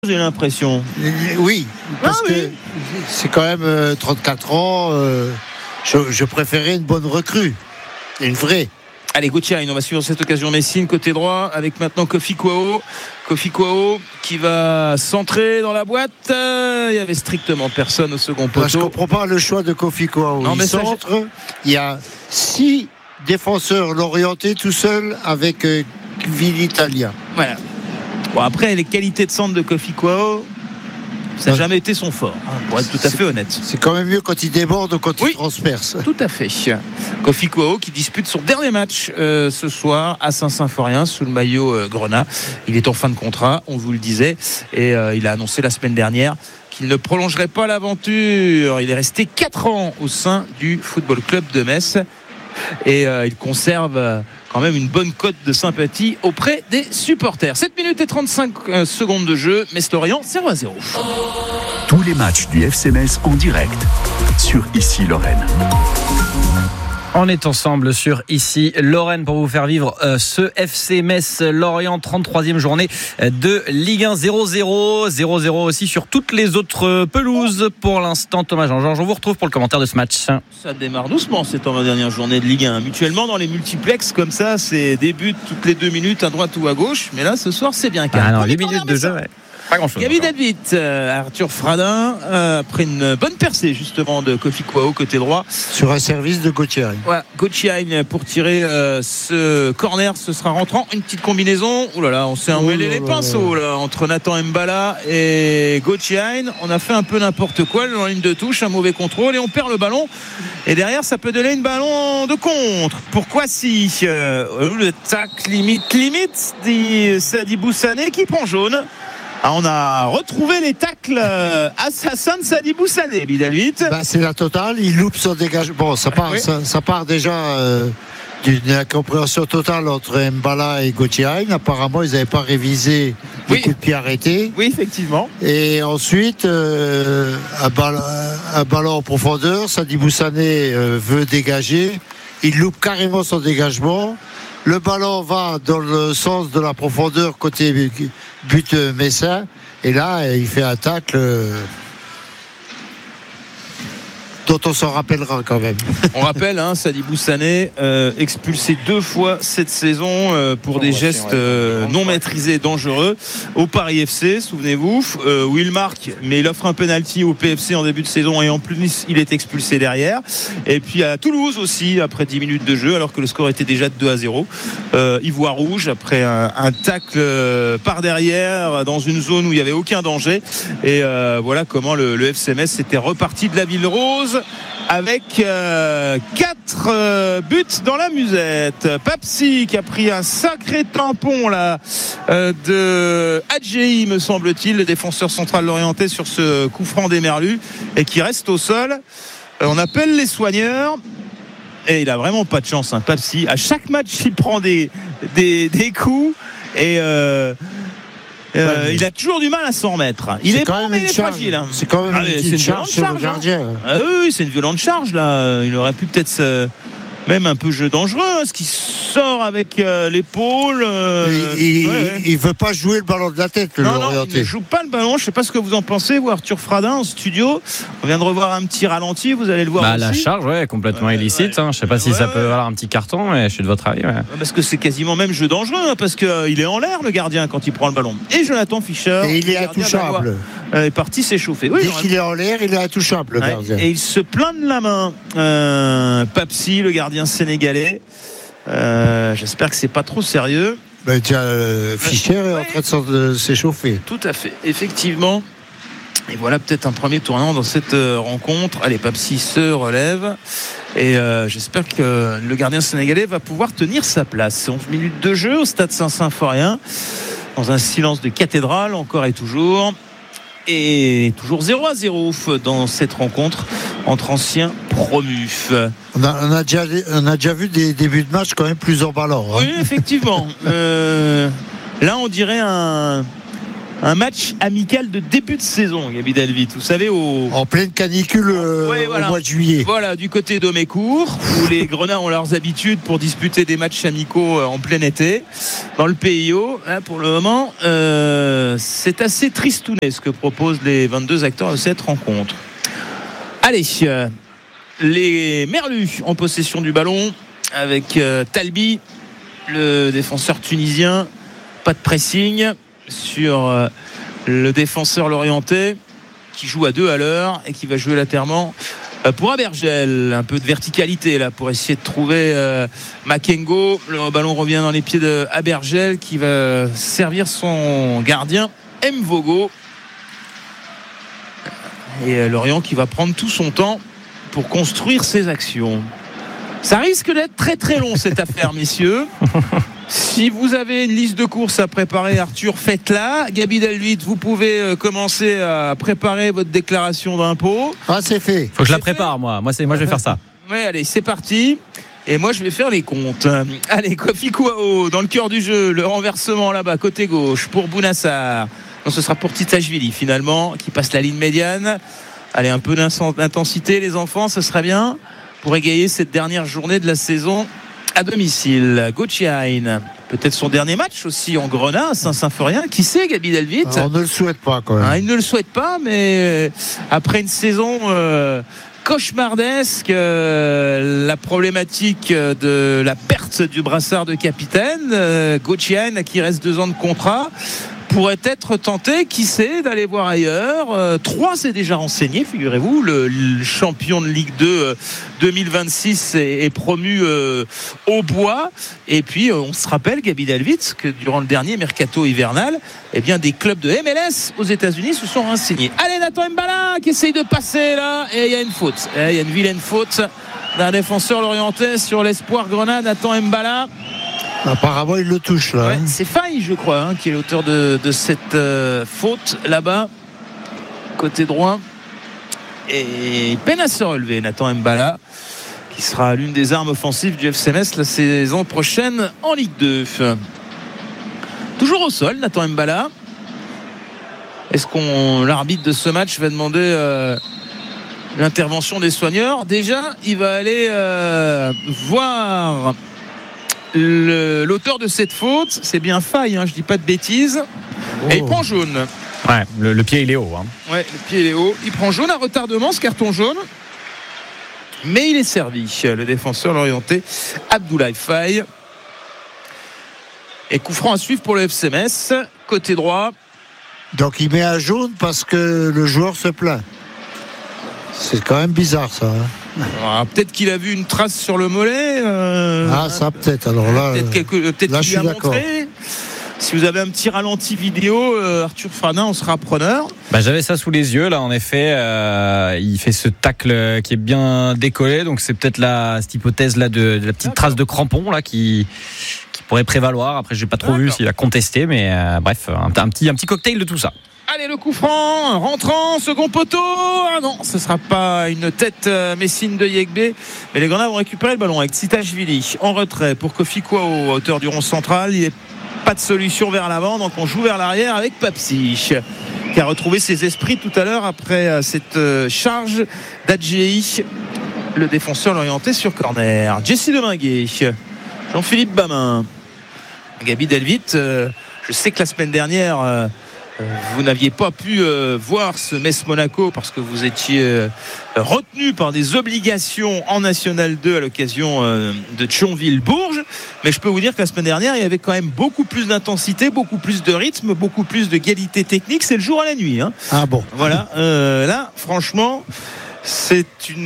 J'ai l'impression. Oui, parce que c'est quand même 34 ans. Je préférais une bonne recrue, une vraie. Allez, Gauthier, on va suivre cette occasion Messine, côté droit, avec maintenant Kofi Kouao. Kofi Kouao qui va centrer dans la boîte. Il y avait strictement personne au second poteau. Je ne comprends pas le choix de Kofi Kouao. Il centre, il y a 6 défenseurs l'orienté tout seul avec Vilitalia. Voilà. Bon, après, les qualités de centre de Kofi Kouao, ça n'a jamais été son fort, pour être tout à fait honnête. C'est quand même mieux quand il déborde ou quand il transperce. Tout à fait. Kofi Kouao qui dispute son dernier match ce soir à Saint-Symphorien sous le maillot Grenat. Il est en fin de contrat, on vous le disait, et il a annoncé la semaine dernière qu'il ne prolongerait pas l'aventure. Il est resté 4 ans au sein du Football Club de Metz et il conserve quand même une bonne cote de sympathie auprès des supporters. 7 minutes et 35 secondes de jeu. Metz-Lorient 0-0. Tous les matchs du FC Metz en direct sur Ici Lorraine. On est ensemble sur Ici Lorraine pour vous faire vivre ce FC Metz-Lorient 33e journée de Ligue 1 0-0. 0-0 aussi sur toutes les autres pelouses pour l'instant. Thomas Jean-Georges, on vous retrouve pour le commentaire de ce match. Ça démarre doucement cette dernière journée de Ligue 1. Mutuellement dans les multiplex comme ça, c'est des buts toutes les 2 minutes à droite ou à gauche. Mais là ce soir c'est bien calme. Ah non, 8 minutes de jeu, ouais. Pas grand-chose. Gabi David, Arthur Fradin, après une bonne percée justement de Kofi Kouao côté droit. Sur un service de Gauthier. Ouais, Gauthier pour tirer ce corner, ce sera rentrant. Une petite combinaison. Ouh là là, on s'est emmêlé les pinceaux là, entre Nathan Mbala et Gauthier. On a fait un peu n'importe quoi dans la ligne de touche, un mauvais contrôle et on perd le ballon. Et derrière, ça peut donner une ballon de contre. Pourquoi si le tac limite, dit Sadi Boussané qui prend jaune. Ah, on a retrouvé les tacles assassins de Sadibou Sané, Bidalvit. C'est la totale, il loupe son dégagement. Bon, ça part déjà d'une incompréhension totale entre Mbala et Gauthier. Apparemment, ils n'avaient pas révisé les coups de pied arrêtés. Oui, effectivement. Et ensuite, un ballon en profondeur, Sadibou Sané veut dégager. Il loupe carrément son dégagement. Le ballon va dans le sens de la profondeur côté but messin. Et là, il fait un tacle dont on s'en rappellera quand même. On rappelle, Sadibou Sané expulsé 2 fois cette saison pour des gestes non maîtrisés et dangereux au Paris FC, souvenez-vous, où il marque, mais il offre un penalty au PFC en début de saison et en plus il est expulsé derrière. Et puis à Toulouse aussi, après 10 minutes de jeu, alors que le score était déjà de 2-0. Il voit rouge après un tacle par derrière dans une zone où il n'y avait aucun danger. Et voilà comment le FC Metz était reparti de la Ville Rose avec 4 buts dans la musette. Papsi qui a pris un sacré tampon là de Adjei, me semble-t-il, le défenseur central l'orienté sur ce coup franc des Merlus et qui reste au sol. On appelle les soigneurs. Et il a vraiment pas de chance, Papsi. À chaque match, il prend des coups et il a toujours du mal à s'en remettre. Il est quand même fragile. C'est quand même une charge sur le gardien. Oui, c'est une violente charge là. Il aurait pu peut-être même un peu jeu dangereux, ce qui sort avec l'épaule. Il veut pas jouer le ballon de la tête, l'orienté. Il ne joue pas le ballon. Je sais pas ce que vous en pensez, vous, Arthur Fradin en studio. On vient de revoir un petit ralenti, vous allez le voir aussi. La charge, complètement illicite. Je sais pas si ça peut avoir un petit carton, mais je suis de votre avis. Parce que c'est quasiment même jeu dangereux, parce qu'il est en l'air le gardien quand il prend le ballon. Et Jonathan Fischer. Et il est intouchable. Est parti s'échauffer. Dès qu'il est en l'air, il est intouchable, le gardien. Et il se plaint de la main. Papsi, le gardien sénégalais. J'espère que c'est pas trop sérieux. Fischer est en train de s'échauffer. Tout à fait, effectivement. Et voilà peut-être un premier tournant dans cette rencontre. Allez, Papsi se relève et j'espère que le gardien sénégalais va pouvoir tenir sa place. 11 minutes de jeu au stade Saint-Symphorien, dans un silence de cathédrale encore et toujours. Et toujours 0-0 dans cette rencontre entre anciens promus. On a déjà vu des débuts de match quand même plus emballants. Oui, effectivement. Là, on dirait un match amical de début de saison, Gabi Delvit. Vous savez, en pleine canicule voilà. au mois de juillet. Voilà, du côté d'Omécourt, où les Grenats ont leurs habitudes pour disputer des matchs amicaux en plein été. Dans le PIO, hein, pour le moment, c'est assez tristounet ce que proposent les 22 acteurs de cette rencontre. Allez, les Merlus en possession du ballon avec Talbi, le défenseur tunisien. Pas de pressing sur le défenseur lorientais qui joue à 2 à l'heure et qui va jouer latéralement pour Abergel. Un peu de verticalité là pour essayer de trouver Makengo. Le ballon revient dans les pieds de Abergel qui va servir son gardien Mvogo. Et Lorient qui va prendre tout son temps pour construire ses actions. Ça risque d'être très très long cette affaire, messieurs. Si vous avez une liste de courses à préparer, Arthur, faites-la. Gabi Delvit, vous pouvez commencer à préparer votre déclaration d'impôt. Ah, c'est fait. Faut que je la prépare, moi. Moi, je vais faire ça. Oui, allez, c'est parti. Et moi, je vais faire les comptes. Allez, Kofi Kouao dans le cœur du jeu. Le renversement là-bas, côté gauche, pour Bounassar. Non, ce sera pour Titashvili, finalement, qui passe la ligne médiane. Allez, un peu d'intensité, les enfants, ce serait bien pour égayer cette dernière journée de la saison à domicile. Gochiain, peut-être son dernier match aussi en Grenat à Saint-Symphorien. Qui sait, Gabi Delvit? On ne le souhaite pas quand même. Il ne le souhaite pas, mais après une saison cauchemardesque, la problématique de la perte du brassard de capitaine, Gochiain, à qui reste 2 ans de contrat, pourrait être tenté, qui sait, d'aller voir ailleurs. 3 s'est déjà renseigné, figurez-vous. Le champion de Ligue 2 2026 est promu au bois. Et puis, on se rappelle, Gabi Delvit, que durant le dernier mercato hivernal, eh bien, des clubs de MLS aux États-Unis se sont renseignés. Allez, Nathan Mbala qui essaye de passer là. Et il y a une faute. Il y a une vilaine faute d'un défenseur lorientais sur l'espoir Grenade, Nathan Mbala. Apparemment, il le touche là. Ouais, c'est Faye, je crois, qui est l'auteur de cette faute là-bas, côté droit. Et peine à se relever, Nathan Mbala, qui sera l'une des armes offensives du FC Metz la saison prochaine en Ligue 2. Toujours au sol, Nathan Mbala. Est-ce qu'on l'arbitre de ce match va demander l'intervention des soigneurs? Déjà, il va aller voir l'auteur de cette faute. C'est bien Faye, hein, je dis pas de bêtises. Et il prend jaune. Ouais, le pied il est haut. Hein. Ouais, le pied il est haut. Il prend jaune à retardement, ce carton jaune. Mais il est servi. Le défenseur l'orienté Abdoulaye Faye. Et coup franc à suivre pour le FC Metz. Côté droit. Donc il met un jaune parce que le joueur se plaint. C'est quand même bizarre ça. Hein. Alors, peut-être qu'il a vu une trace sur le mollet. Ça peut-être. Alors là, peut-être là, qu'il lui a montré. Si vous avez un petit ralenti vidéo, Arthur Fradin, on sera preneur. J'avais ça sous les yeux là. En effet, il fait ce tacle qui est bien décollé. Donc c'est peut-être cette hypothèse là de la petite trace de crampon là qui pourrait prévaloir. Après, j'ai pas trop vu s'il a contesté, mais bref, un petit cocktail de tout ça. Allez, le coup franc, rentrant, second poteau. Ah non, ce ne sera pas une tête messine de Yegbe. Mais les Grenats vont récupérer le ballon avec Titashvili en retrait pour Kofi Kouao à hauteur du rond central. Il n'y a pas de solution vers l'avant, donc on joue vers l'arrière avec Papsich, qui a retrouvé ses esprits tout à l'heure après cette charge d'Adjei, le défenseur l'orienté sur corner. Jesse Deminguet, Jean-Philippe Bamin, Gabi Delvit. Je sais que la semaine dernière, vous n'aviez pas pu voir ce Metz-Monaco parce que vous étiez retenu par des obligations en National 2 à l'occasion de Thionville-Bourges. Mais je peux vous dire que la semaine dernière, il y avait quand même beaucoup plus d'intensité, beaucoup plus de rythme, beaucoup plus de qualité technique. C'est le jour à la nuit. Hein. Ah bon. Voilà. Là, franchement, c'est une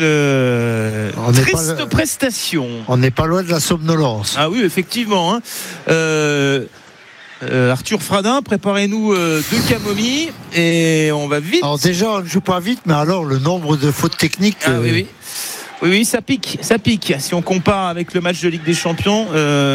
triste prestation. On n'est pas loin de la somnolence. Ah oui, effectivement. Hein. Arthur Fradin, préparez-nous 2 camomilles et on va vite. Alors déjà, on ne joue pas vite, mais alors le nombre de fautes techniques. Oui, ça pique. Si on compare avec le match de Ligue des Champions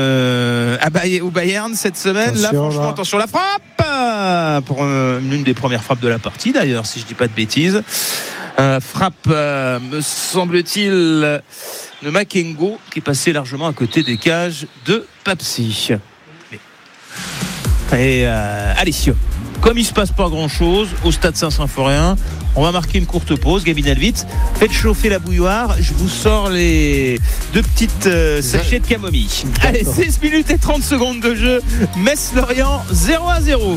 au Bayern cette semaine, attention la frappe pour l'une des premières frappes de la partie d'ailleurs, si je dis pas de bêtises. Frappe, me semble-t-il, de Makengo qui est passé largement à côté des cages de Papsich. Et allez, Comme il se passe pas grand chose au stade Saint-Symphorien, on va marquer une courte pause. Gabi Delvit, faites chauffer la bouilloire. Je vous sors les 2 petites sachets de camomille. Allez, 16 minutes et 30 secondes de jeu. Metz-Lorient 0-0.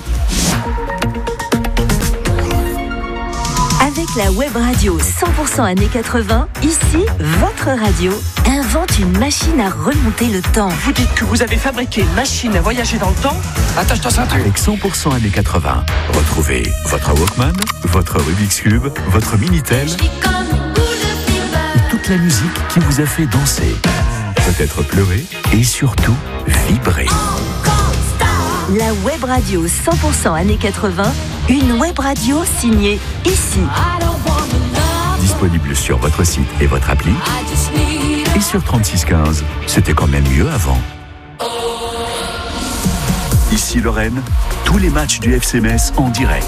Avec la web radio 100% années 80, ici, votre radio invente une machine à remonter le temps. Vous dites que vous avez fabriqué une machine à voyager dans le temps? Attache-toi ceinture. Avec 100% années 80, retrouvez votre Walkman, votre Rubik's Cube, votre Minitel et toute la musique qui vous a fait danser, peut-être pleurer et surtout vibrer. La web radio 100% années 80, une web radio signée ici. Disponible sur votre site et votre appli. Et sur 3615, c'était quand même mieux avant. Ici Lorraine, tous les matchs du FC Metz en direct.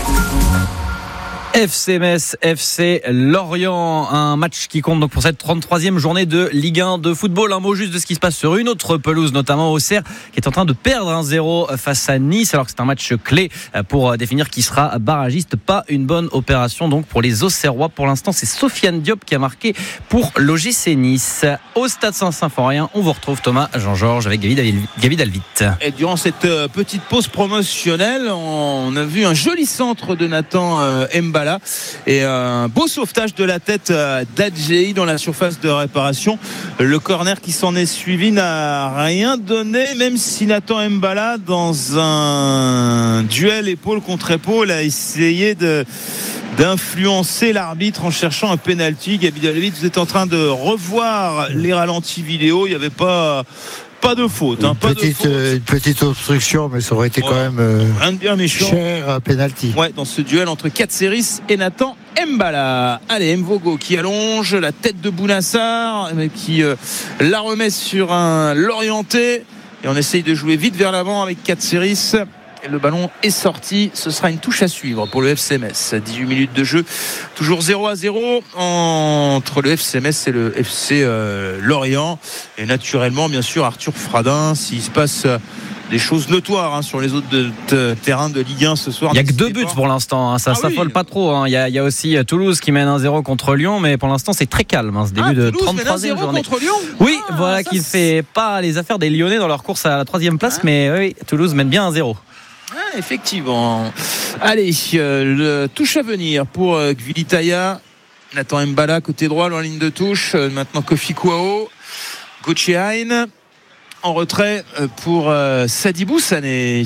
FC Metz, FC Lorient, un match qui compte donc pour cette 33e journée de Ligue 1 de football. Un mot juste de ce qui se passe sur une autre pelouse, notamment Auxerre, qui est en train de perdre 1-0 face à Nice, alors que c'est un match clé pour définir qui sera barragiste. Pas une bonne opération donc pour les Auxerrois. Pour l'instant, c'est Sofiane Diop qui a marqué pour l'OGC Nice. Au stade Saint-Symphorien, on vous retrouve Thomas Jean-Georges avec Gabi Delvit. Et durant cette petite pause promotionnelle, on a vu un joli centre de Nathan Mbala et un beau sauvetage de la tête d'Adjei dans la surface de réparation. Le corner qui s'en est suivi n'a rien donné, même si Nathan Mbala, dans un duel épaule contre épaule, a essayé d'influencer l'arbitre en cherchant un penalty. Gabi Delvit, vous êtes en train de revoir les ralentis vidéo. Il n'y avait pas de faute. Une petite obstruction, mais ça aurait été quand même bien méchant. Cher à penalty. Ouais, dans ce duel entre Katseris et Nathan Mbala. Allez, Mvogo qui allonge la tête de Bounassar, qui la remet sur un Lorientais. Et on essaye de jouer vite vers l'avant avec Katseris. Et le ballon est sorti. Ce sera une touche à suivre pour le FC Metz. 18 minutes de jeu. Toujours 0-0 entre le FC Metz et le FC Lorient. Et naturellement, bien sûr, Arthur Fradin, s'il se passe des choses notoires sur les autres terrains de Ligue 1 ce soir. Il n'y a que 2 buts pour l'instant. Ça s'affole pas trop. Il y a aussi Toulouse qui mène 1-0 contre Lyon. Mais pour l'instant, c'est très calme. Ce début de 33e journée. Contre Lyon. Oui, voilà qui ne fait pas les affaires des Lyonnais dans leur course à la 3e place. Mais oui, Toulouse mène bien 1-0. Ah, effectivement. Allez, le touche à venir pour Gvilitaya. Nathan Mbala côté droit, en ligne de touche. Maintenant Kofi Kouao, Gochehain en retrait pour Sadibou Sané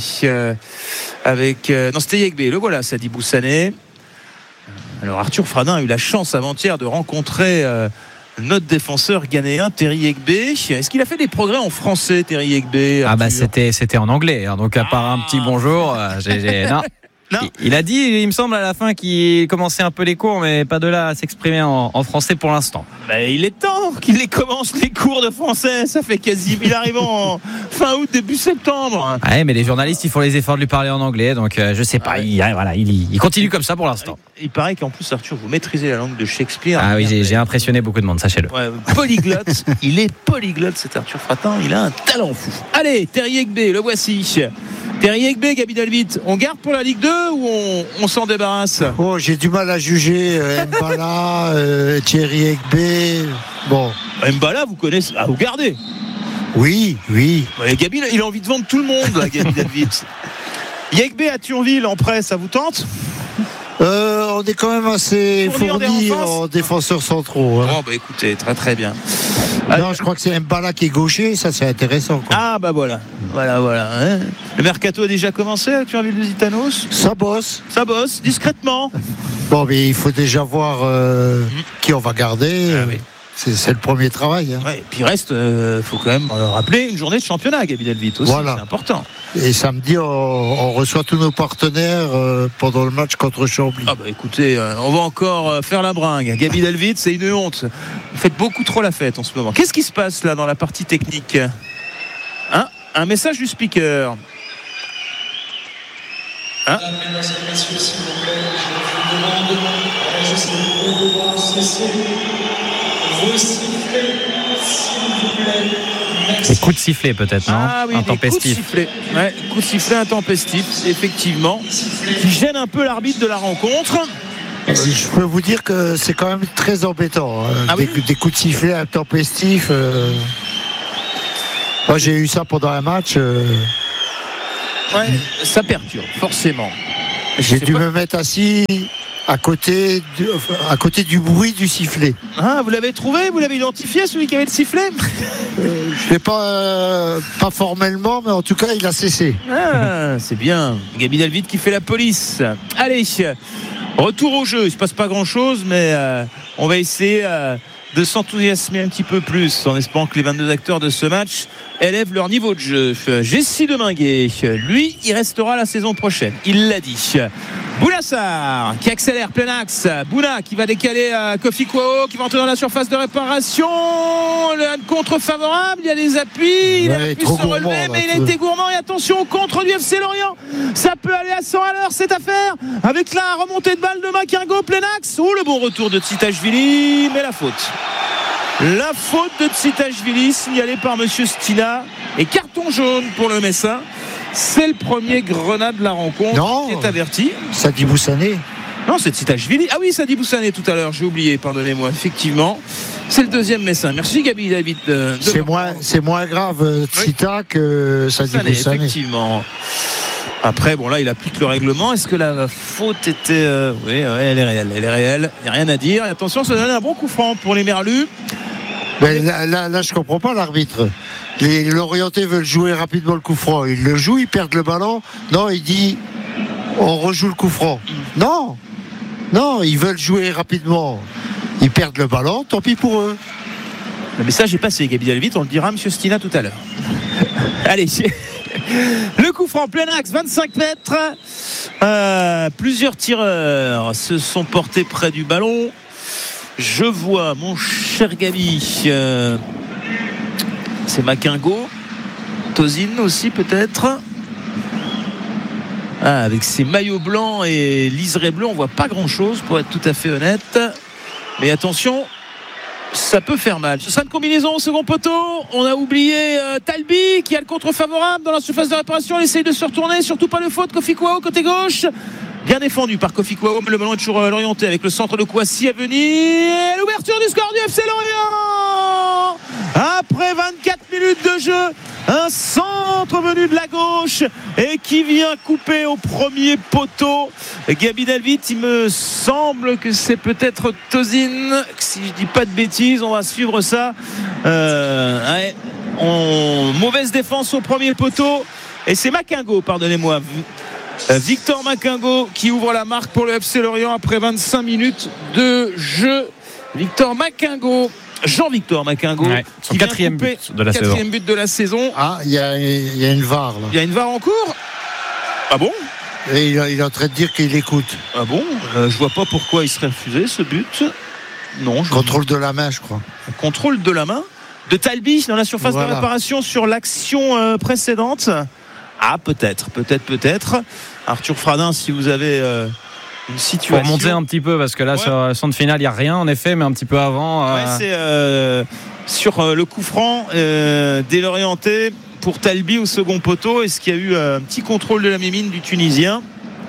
avec c'était Yegbe. Le voilà, Sadibou Sané. Alors Arthur Fradin a eu la chance avant-hier de rencontrer notre défenseur ghanéen Terry Yegbe. Est-ce qu'il a fait des progrès en français, Terry Yegbe? C'était en anglais, donc à part un petit bonjour, non. Il a dit, il me semble à la fin, qu'il commençait un peu les cours, mais pas de là à s'exprimer en français pour l'instant. Il est temps qu'il les commence, les cours de français. Ça fait il arrive en fin août, début septembre. Ouais, mais les journalistes, ils font les efforts de lui parler en anglais, donc je sais pas. Il continue comme ça pour l'instant. Il paraît qu'en plus, Arthur, vous maîtrisez la langue de Shakespeare. Ah oui, j'ai impressionné beaucoup de monde, sachez-le. Ouais, polyglotte. Il est polyglotte, cet Arthur Fradin. Il a un talent fou. Allez, Terry Yegbe, le voici. Terry Yegbe, Gabi Delvit, on garde pour la Ligue 2 ou on s'en débarrasse? J'ai du mal à juger Mbala, Terry Yegbe. Bon. Mbala, vous connaissez, vous gardez? Oui. Ouais, Gabi, il a envie de vendre tout le monde, là, Gabi Delvit. Yegbe à Thionville en prêt, ça vous tente? On est quand même assez fournis en défenseurs centraux. Écoutez, très très bien. Non, je crois que c'est Mbala qui est gaucher, ça c'est intéressant, quoi. Ah voilà. Le mercato a déjà commencé à Thionville de Zitanos. Ça bosse discrètement. Bon, mais il faut déjà voir qui on va garder. Oui. C'est le premier travail. Ouais, et puis il reste, faut quand même rappeler, une journée de championnat, Gabi Delvit aussi. Voilà. C'est important. Et samedi, on reçoit tous nos partenaires pendant le match contre Chambly. Écoutez, on va encore faire la bringue. Gabi Delvit, c'est une honte. Vous faites beaucoup trop la fête en ce moment. Qu'est-ce qui se passe là dans la partie technique? Un message du speaker. Mesdames et messieurs, s'il vous plaît, je vous demande de devoir cesser vos sifflets, s'il vous plaît. Merci. Et coup de sifflet peut-être, non? Ah oui, intempestif. Coup de sifflet intempestif, effectivement, qui gêne un peu l'arbitre de la rencontre. Je peux vous dire que c'est quand même très embêtant. Des coups de sifflet intempestifs. Moi, j'ai eu ça pendant un match. Ça perturbe, forcément. J'ai dû me mettre assis à côté du bruit du sifflet. Ah, vous l'avez trouvé? Vous l'avez identifié, celui qui avait le sifflet? Je ne l'ai pas formellement, mais en tout cas, il a cessé. Ah, c'est bien. Gabi Delvit qui fait la police. Allez, retour au jeu. Il ne se passe pas grand-chose, mais on va essayer de s'enthousiasmer un petit peu plus en espérant que les 22 acteurs de ce match élèvent leur niveau de jeu. Jessie Deminguet, lui, il restera la saison prochaine. Il l'a dit. Bounassar qui accélère plein axe. Bouna qui va décaler Kofi Kwao qui va entrer dans la surface de réparation. Le contre favorable. Il y a des appuis. Il a pu se relever, mais il a été gourmand. Et attention, contre du FC Lorient. Ça peut aller à 100 à l'heure cette affaire. Avec la remontée de balle de Makingo plein axe. Le bon retour de Tsitashvili, mais la faute. La faute de Tsitashvili signalée par Monsieur Stina. Et carton jaune pour le Messin. C'est le premier grenade de la rencontre qui est averti. Sadibou Sané. Non, c'est Tsitashvili. Ah oui, Sadibou Sané tout à l'heure, j'ai oublié, pardonnez-moi. Effectivement, c'est le deuxième Messin. Merci Gabi David. C'est moins grave Tsita que Sadibou Sané. Effectivement. Après, bon là, il applique le règlement. Est-ce que la faute était... Oui, elle est réelle. Elle est réelle. Il n'y a rien à dire. Et attention, ça donne un bon coup franc pour les Merlus. Mais là, je comprends pas l'arbitre. Les Lorientais veulent jouer rapidement le coup franc. Ils le jouent, ils perdent le ballon. Non, il dit on rejoue le coup franc. Non, ils veulent jouer rapidement. Ils perdent le ballon, tant pis pour eux. Le message est passé, Gabi Delvit. On le dira à M. Stina tout à l'heure. Allez, le coup franc plein axe, 25 mètres. Plusieurs tireurs se sont portés près du ballon. Je vois mon cher Gabi, c'est Makingo, Tozin aussi peut-être. Avec ses maillots blancs et liserés bleus, on voit pas grand-chose pour être tout à fait honnête. Mais attention, ça peut faire mal. Ce sera une combinaison au second poteau. On a oublié Talbi qui a le contre favorable dans la surface de réparation. Il essaye de se retourner, surtout pas de faute. Kofi Kwao côté gauche. Bien défendu par Kofi Kwao, mais le ballon est toujours orienté avec le centre de Kouassi à venir. L'ouverture du score du FC Lorient. Après 24 minutes de jeu, un centre venu de la gauche et qui vient couper au premier poteau. Gabi Delvit, il me semble que c'est peut-être Tozin. Si je dis pas de bêtises, on va suivre ça. Mauvaise défense au premier poteau. Et c'est Makingo, pardonnez-moi. Victor Makingo qui ouvre la marque pour le FC Lorient après 25 minutes de jeu. Victor Makingo, Jean-Victor Makingo, son quatrième but de la saison. But de la saison. Ah, il y a une VAR là. Il y a une VAR en cours. Ah bon? Et il est en train de dire qu'il écoute. Ah bon? Je vois pas pourquoi il serait refusé ce but. Non. Contrôle de la main, je crois. Contrôle de la main de Talbi dans la surface de réparation sur l'action précédente. Ah, peut-être. Arthur Fradin, si vous avez une situation. Pour monter un petit peu, parce que là, sur le centre final, il n'y a rien, en effet, mais un petit peu avant. C'est sur le coup franc des Lorientais pour Talbi au second poteau. Est-ce qu'il y a eu un petit contrôle de la mémine du Tunisien?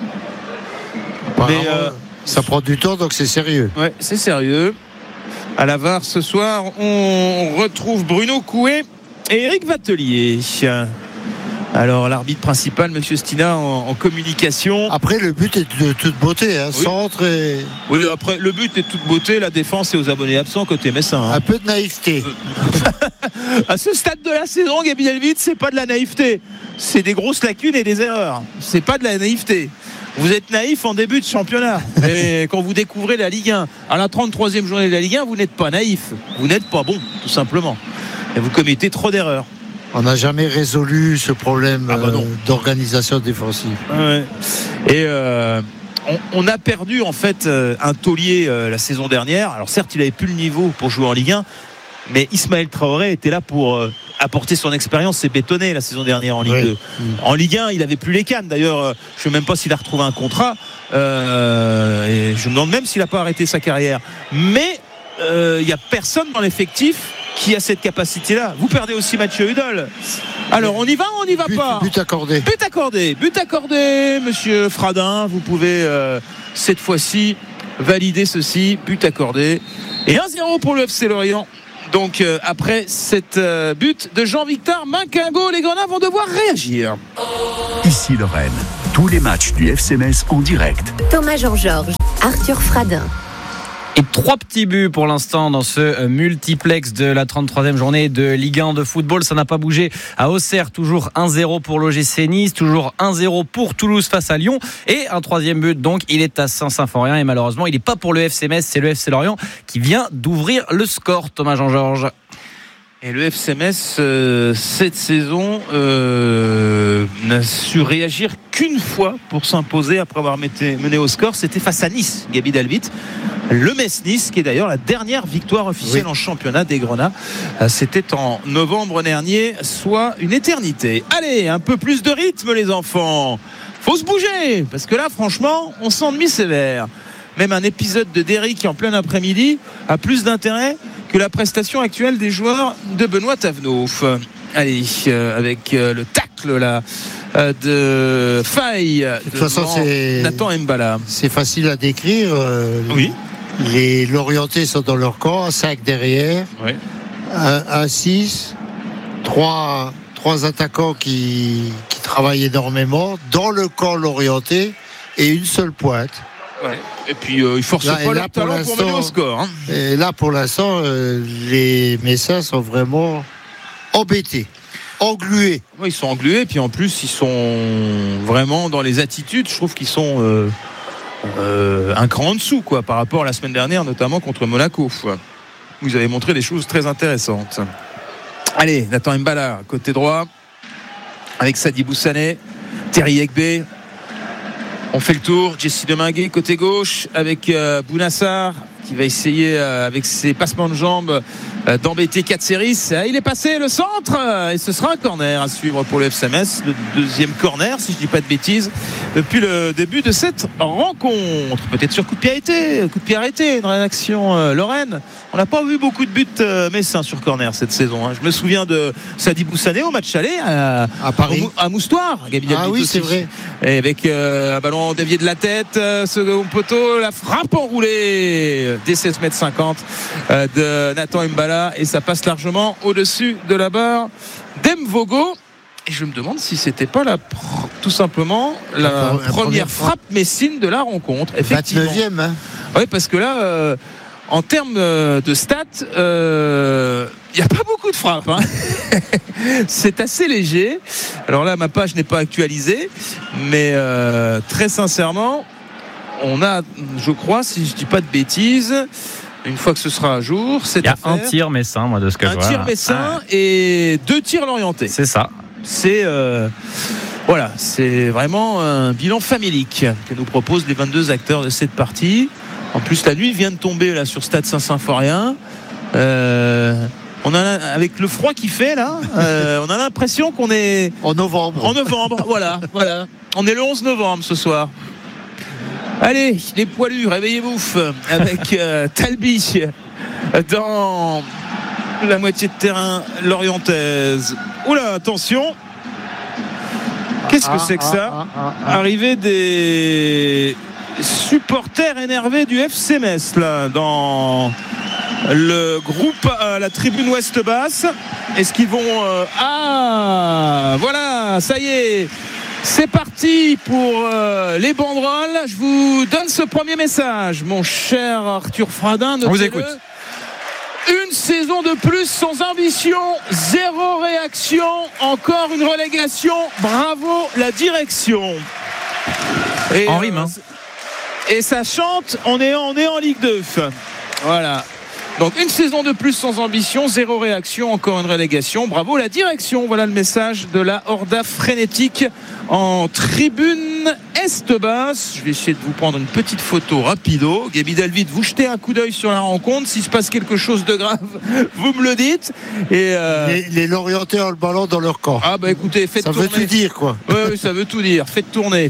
Ça prend du temps, donc c'est sérieux. Ouais, c'est sérieux. À la VAR ce soir, on retrouve Bruno Coué et Eric Vatelier. Alors l'arbitre principal, Monsieur Stina, en communication. Après le but est de toute beauté, centre et... Oui, après le but est de toute beauté, la défense est aux abonnés absents côté Messin. Un peu de naïveté. À ce stade de la saison, Gabi Delvit, c'est pas de la naïveté, c'est des grosses lacunes et des erreurs. C'est pas de la naïveté. Vous êtes naïf en début de championnat. Et quand vous découvrez la Ligue 1, à la 33e journée de la Ligue 1, vous n'êtes pas naïf. Vous n'êtes pas bon, tout simplement. Et vous commettez trop d'erreurs. On n'a jamais résolu ce problème d'organisation défensive. Ouais. Et on a perdu en fait un taulier la saison dernière. Alors certes, il n'avait plus le niveau pour jouer en Ligue 1, mais Ismaël Traoré était là pour apporter son expérience et bétonner la saison dernière en Ligue 2. En Ligue 1, il n'avait plus les cannes. D'ailleurs, je ne sais même pas s'il a retrouvé un contrat. Et je me demande même s'il n'a pas arrêté sa carrière. Mais il n'y a personne dans l'effectif qui a cette capacité-là. Vous perdez aussi Mathieu Hudol. Alors on y va ou on n'y va pas? But accordé. But accordé, monsieur Fradin. Vous pouvez cette fois-ci valider ceci. But accordé. Et 1-0 pour le FC Lorient. Donc après cette but de Jean-Victor Minquingo, les Grenats vont devoir réagir. Ici Lorraine, tous les matchs du FC Metz en direct. Thomas Jean-Georges, Arthur Fradin. Et 3 petits buts pour l'instant dans ce multiplex de la 33e journée de Ligue 1 de football. Ça n'a pas bougé à Auxerre, toujours 1-0 pour l'OGC Nice, toujours 1-0 pour Toulouse face à Lyon. Et un 3e but, donc il est à Saint-Symphorien et malheureusement il n'est pas pour le FC Metz, c'est le FC Lorient qui vient d'ouvrir le score, Thomas Jean-Georges. Et le FC Metz, cette saison, n'a su réagir qu'une fois pour s'imposer après avoir mené au score. C'était face à Nice, Gabi Dalvit. Le Metz-Nice, qui est d'ailleurs la dernière victoire officielle en championnat des Grenats. C'était en novembre dernier, soit une éternité. Allez, un peu plus de rythme, les enfants. Faut se bouger, parce que là, franchement, on s'ennuie sévère. Même un épisode de Derrick en plein après-midi a plus d'intérêt que la prestation actuelle des joueurs de Benoît Tavenot. Allez, avec le tacle là de Faye, de toute façon, Nathan Mbala. C'est facile à décrire. Oui. Les Lorientais sont dans leur camp, 5 derrière, oui. un 6, 3 attaquants qui travaillent énormément dans le camp Lorientais et une seule pointe. Ouais. Et puis il force pas le talent pour mener au score. Hein. Et là pour l'instant, les Messins sont vraiment embêtés, englués. Oui, ils sont englués, puis en plus ils sont vraiment dans les attitudes. Je trouve qu'ils sont un cran en dessous, quoi, par rapport à la semaine dernière, notamment contre Monaco. Vous avez montré des choses très intéressantes. Allez, Nathan Mbala, côté droit, avec Sadi Boussané, Terry Egbe. On fait le tour, Jesse Deminguet côté gauche avec Bounassar qui va essayer avec ses passements de jambes d'embêter Katseris. Il est passé le centre et ce sera un corner à suivre pour le FC Metz, le deuxième corner si je dis pas de bêtises depuis le début de cette rencontre. Peut-être sur coup de pied arrêté, une réaction Lorraine. On n'a pas vu beaucoup de buts messins sur corner cette saison. Je me souviens de Sadi Boussané au match aller à Paris, à Moustoir. Ah oui, c'est vrai. Et avec un ballon dévié de la tête, second poteau, la frappe enroulée des 16,50 m de Nathan Mbala et ça passe largement au-dessus de la barre d'Mvogo. Et je me demande si c'était pas tout simplement la première frappe messine de la rencontre. Effectivement. 29e. Hein. Oui, parce que là, en termes de stats, il n'y a pas beaucoup de frappes. Hein. C'est assez léger. Alors là, ma page n'est pas actualisée, mais très sincèrement, on a, je crois, si je ne dis pas de bêtises, une fois que ce sera à jour, il y a un tir messin, moi, de ce que je vois. Un tir messin et 2 tirs lorientais. C'est ça. C'est voilà, c'est vraiment un bilan famélique que nous proposent les 22 acteurs de cette partie. En plus, la nuit vient de tomber là sur Stade Saint-Symphorien. On a, avec le froid qu'il fait là, on a l'impression qu'on est en novembre. En novembre, voilà. On est le 11 novembre ce soir. Allez, les poilus, réveillez-vous avec Talbi dans la moitié de terrain lorientaise. Oula, attention. Qu'est-ce que c'est que ça? Arrivée des supporters énervés du FC Metz là, dans le groupe à la tribune ouest basse. Est-ce qu'ils vont voilà, ça y est, c'est parti pour les banderoles. Je vous donne ce premier message, mon cher Arthur Fradin. On vous écoute. Une saison de plus sans ambition, 0 réaction, encore une relégation. Bravo la direction. Et, en rime, hein. Et ça chante, on est en Ligue 2. Voilà. Donc une saison de plus sans ambition, 0 réaction, encore une relégation. Bravo la direction. Voilà le message de la Horda frénétique en tribune Estebas. Je vais essayer de vous prendre une petite photo rapido. Gaby Delvit, vous jetez un coup d'œil sur la rencontre. S'il se passe quelque chose de grave, vous me le dites. Et les Lorientais ont le ballon dans leur camp. Ah bah écoutez, faites tourner. Ça veut tout dire, quoi. Oui, ça veut tout dire. Faites tourner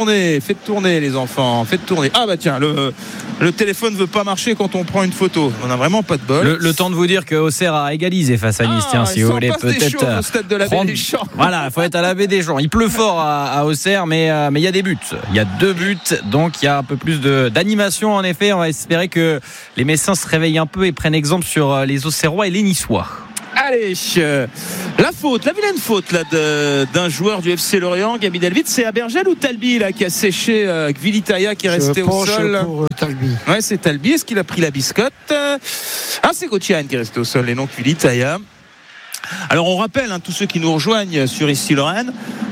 les enfants. Faites tourner. Ah bah tiens, le téléphone ne veut pas marcher quand on prend une photo. On n'a vraiment pas de bol. Le temps de vous dire que Auxerre a égalisé face à Nice. Tiens, si vous voulez peut-être au stade de la Baie des Champs. Voilà, il faut être à la Baie des Champs. Il pleut fort à Auxerre, mais il y a des buts. Il y a 2 buts, donc il y a un peu plus d'animation en effet. On va espérer que les Messins se réveillent un peu et prennent exemple sur les Auxerrois et les Niçois. Allez, la vilaine faute là, d'un joueur du FC Lorient, Gaby Delvit, c'est Abergel ou Talbi là, qui a séché Gvilitaya qui est resté au sol. Pour Talbi. Ouais, c'est Talbi. Est-ce qu'il a pris la biscotte? C'est Gauthier qui est resté au sol et non Gvilitaya. Alors on rappelle tous ceux qui nous rejoignent sur Ici Lorraine,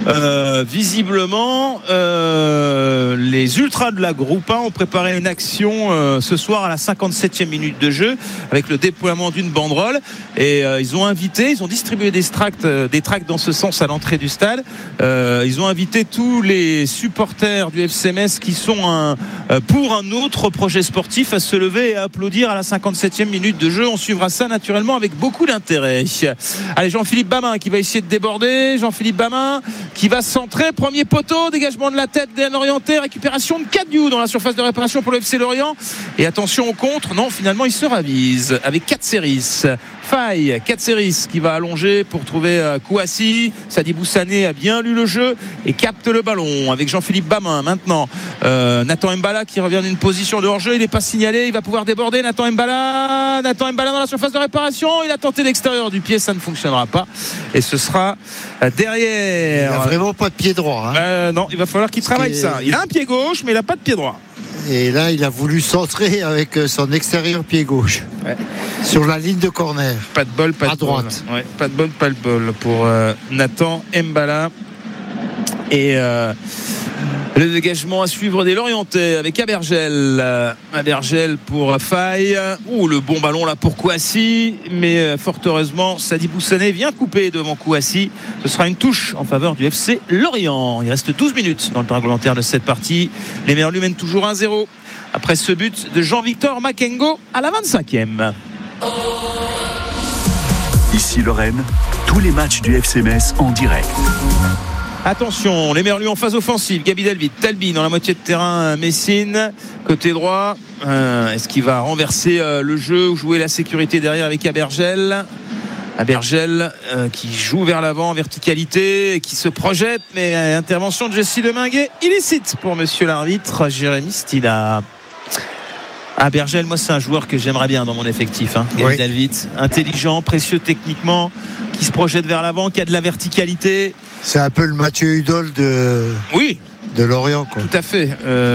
visiblement les ultras de la Groupe 1 ont préparé une action ce soir à la 57e minute de jeu avec le déploiement d'une banderole et ils ont distribué des tracts dans ce sens à l'entrée du stade. Ils ont invité tous les supporters du FC Metz qui sont pour un autre projet sportif à se lever et à applaudir à la 57e minute de jeu. On suivra ça naturellement avec beaucoup d'intérêt. Allez, Jean-Philippe Bamin qui va essayer de déborder. Jean-Philippe Bamin qui va centrer. Premier poteau, dégagement de la tête d'Anne Orienté, récupération de Cadieux dans la surface de réparation pour le FC Lorient. Et attention au contre. Non, finalement, il se ravise avec Katseris. Faille, Katseris qui va allonger pour trouver Kouassi. Sadibou Sané a bien lu le jeu et capte le ballon avec Jean-Philippe Bamin. Maintenant, Nathan Mbala qui revient d'une position de hors-jeu. Il n'est pas signalé. Il va pouvoir déborder. Nathan Mbala dans la surface de réparation. Il a tenté l'extérieur du pied. Ça ne fonctionnera pas. Et ce sera derrière. Il n'a vraiment pas de pied droit. Non, il va falloir qu'il travaille ça. Il a un pied gauche, mais il n'a pas de pied droit. Et là, il a voulu centrer avec son extérieur pied gauche sur la ligne de corner. Pas de bol, pas de droite. Ouais, pas de bol pour Nathan Mbala. Et le dégagement à suivre des Lorientais avec Abergel. Abergel pour Faye. Le bon ballon là pour Kouassi. Mais fort heureusement, Sadibou Sané vient couper devant Kouassi. Ce sera une touche en faveur du FC Lorient. Il reste 12 minutes dans le temps réglementaire de cette partie. Les Merlus mènent toujours 1-0. Après ce but de Jean-Victor Makengo à la 25e. Ici Lorraine, tous les matchs du FC Metz en direct. Attention, les Merlus en phase offensive. Gaby Delvit, Talbi dans la moitié de terrain, Messine, côté droit. Est-ce qu'il va renverser le jeu ou jouer la sécurité derrière avec Abergel? Abergel qui joue vers l'avant, verticalité, qui se projette, mais intervention de Jessie Deminguet illicite pour monsieur l'arbitre Jérémy Stila. Abergel, moi c'est un joueur que j'aimerais bien dans mon effectif. Gaby Delvit, intelligent, précieux techniquement, qui se projette vers l'avant, qui a de la verticalité. C'est un peu le Mathieu Hudol de Lorient, quoi. Tout à fait.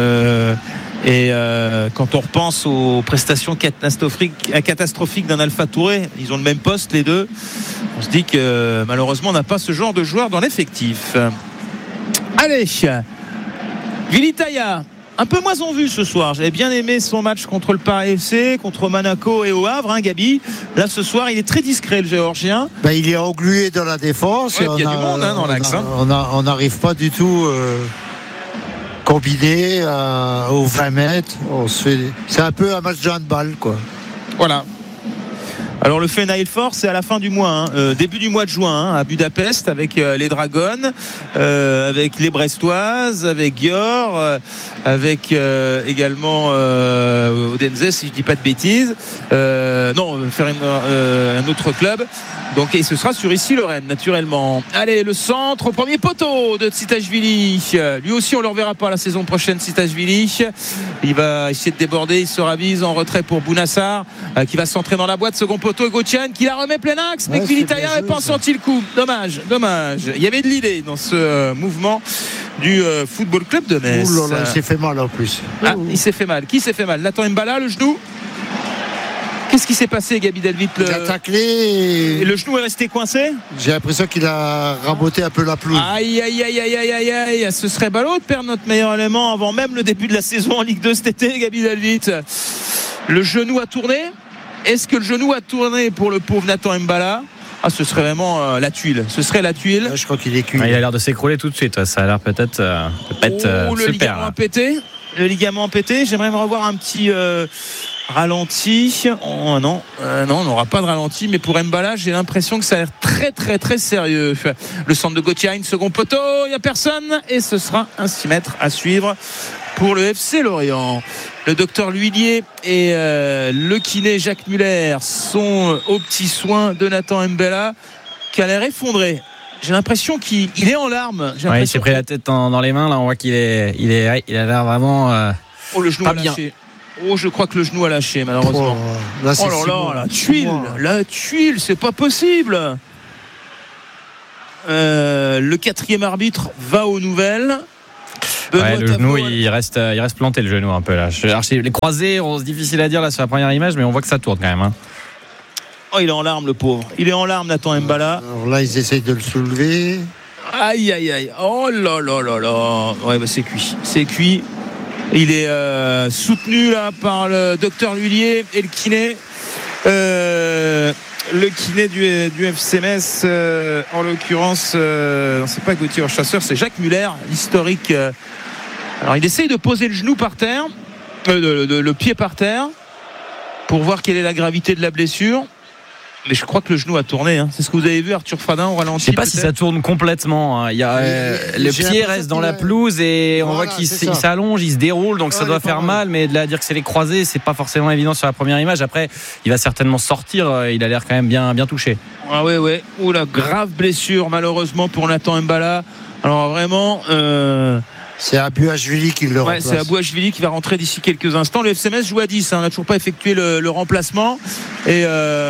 Quand on repense aux prestations catastrophiques d'un Alpha Touré, ils ont le même poste les deux. On se dit que malheureusement on n'a pas ce genre de joueur dans l'effectif. Allez, Gvilitaya, un peu moins en vue ce soir. J'avais bien aimé son match contre le Paris FC, contre Monaco et au Havre, Gaby. Là ce soir il est très discret le Géorgien. Il est englué dans la défense. Il y a du monde dans l'axe. On n'arrive pas du tout combiné aux 20 mètres. C'est un peu un match de handball, quoi. Voilà. Alors le Final Four, c'est à la fin du mois, début du mois de juin, à Budapest, avec les Dragons, avec les Brestoises, avec Győr, avec également Odense, si je dis pas de bêtises. Faire un autre club. Donc et ce sera sur Ici Lorraine, naturellement. Allez, le centre au premier poteau de Tsitashvili. Lui aussi, on ne le reverra pas la saison prochaine, Tsitashvili. Il va essayer de déborder, il se ravise en retrait pour Bounassar, qui va centrer dans la boîte, second poteau, Gauthier qui la remet plein axe, mais Gvilitaya n'avait pas senti le coup. Dommage. Il y avait de l'idée dans ce mouvement du Football Club de Metz. Il s'est fait mal en plus. Il s'est fait mal. Qui s'est fait mal? Nathan Mbala, le genou. Qu'est-ce qui s'est passé, Gaby Delvit? Il a taclé et le genou est resté coincé. J'ai l'impression qu'il a raboté un peu la pelouse. Aïe. Ce serait ballot de perdre notre meilleur élément avant même le début de la saison en Ligue 2 cet été, Gaby Delvit. Le genou a tourné. Est-ce que le genou a tourné pour le pauvre Nathan Mbala? ce serait vraiment la tuile. Ce serait la tuile. Là, je crois qu'il est cuit. Il a l'air de s'écrouler tout de suite. Ça a l'air peut-être le ligament pété. Le ligament pété. J'aimerais me revoir un petit ralenti. Oh, non, on n'aura pas de ralenti. Mais pour Mbala, j'ai l'impression que ça a l'air très très très sérieux. Le centre de Gauthier, second poteau. Il n'y a personne. Et ce sera un 6 mètres à suivre pour le FC Lorient. Le docteur L'Huillier et le kiné Jacques Muller sont aux petits soins de Nathan Mbala qui a l'air effondré. J'ai l'impression qu'il est en larmes. Ouais, il s'est pris la tête dans les mains. Là, on voit qu'il il a l'air vraiment le genou pas a bien. lâché. Je crois que le genou a lâché malheureusement. Là, La tuile, c'est pas possible. Le 4e arbitre va aux nouvelles. Ouais, le genou, il reste planté le genou un peu là. Les croisés, c'est difficile à dire là sur la première image, mais on voit que ça tourne quand même. Hein. Oh, il est en larmes le pauvre. Il est en larmes Nathan Mbala. Alors là, ils essayent de le soulever. Aïe aïe aïe. Oh là là là là. Ouais, c'est cuit. C'est cuit. Il est soutenu là par le docteur L'Huillier et le kiné. Le kiné du FC Metz, en l'occurrence, c'est pas Gauthier Chasseur, c'est Jacques Muller, historique. Alors il essaye de poser le genou par terre, le pied par terre, pour voir quelle est la gravité de la blessure. Mais je crois que le genou a tourné. Hein. C'est ce que vous avez vu, Arthur Fradin, au ralenti. Je sais pas si ça tourne complètement. Hein. Le pied reste dans la pelouse et on voit qu'il s'allonge, il se déroule, donc ça doit faire mal. Mais de là à dire que c'est les croisés, c'est pas forcément évident sur la première image. Après, il va certainement sortir. Il a l'air quand même bien touché. Ah ouais. La grave blessure malheureusement pour Nathan Mbala. Alors vraiment. C'est Abouachvili qui le remplace. C'est Abouachvili qui va rentrer d'ici quelques instants. Le FC Metz joue à 10. On n'a toujours pas effectué le remplacement. Et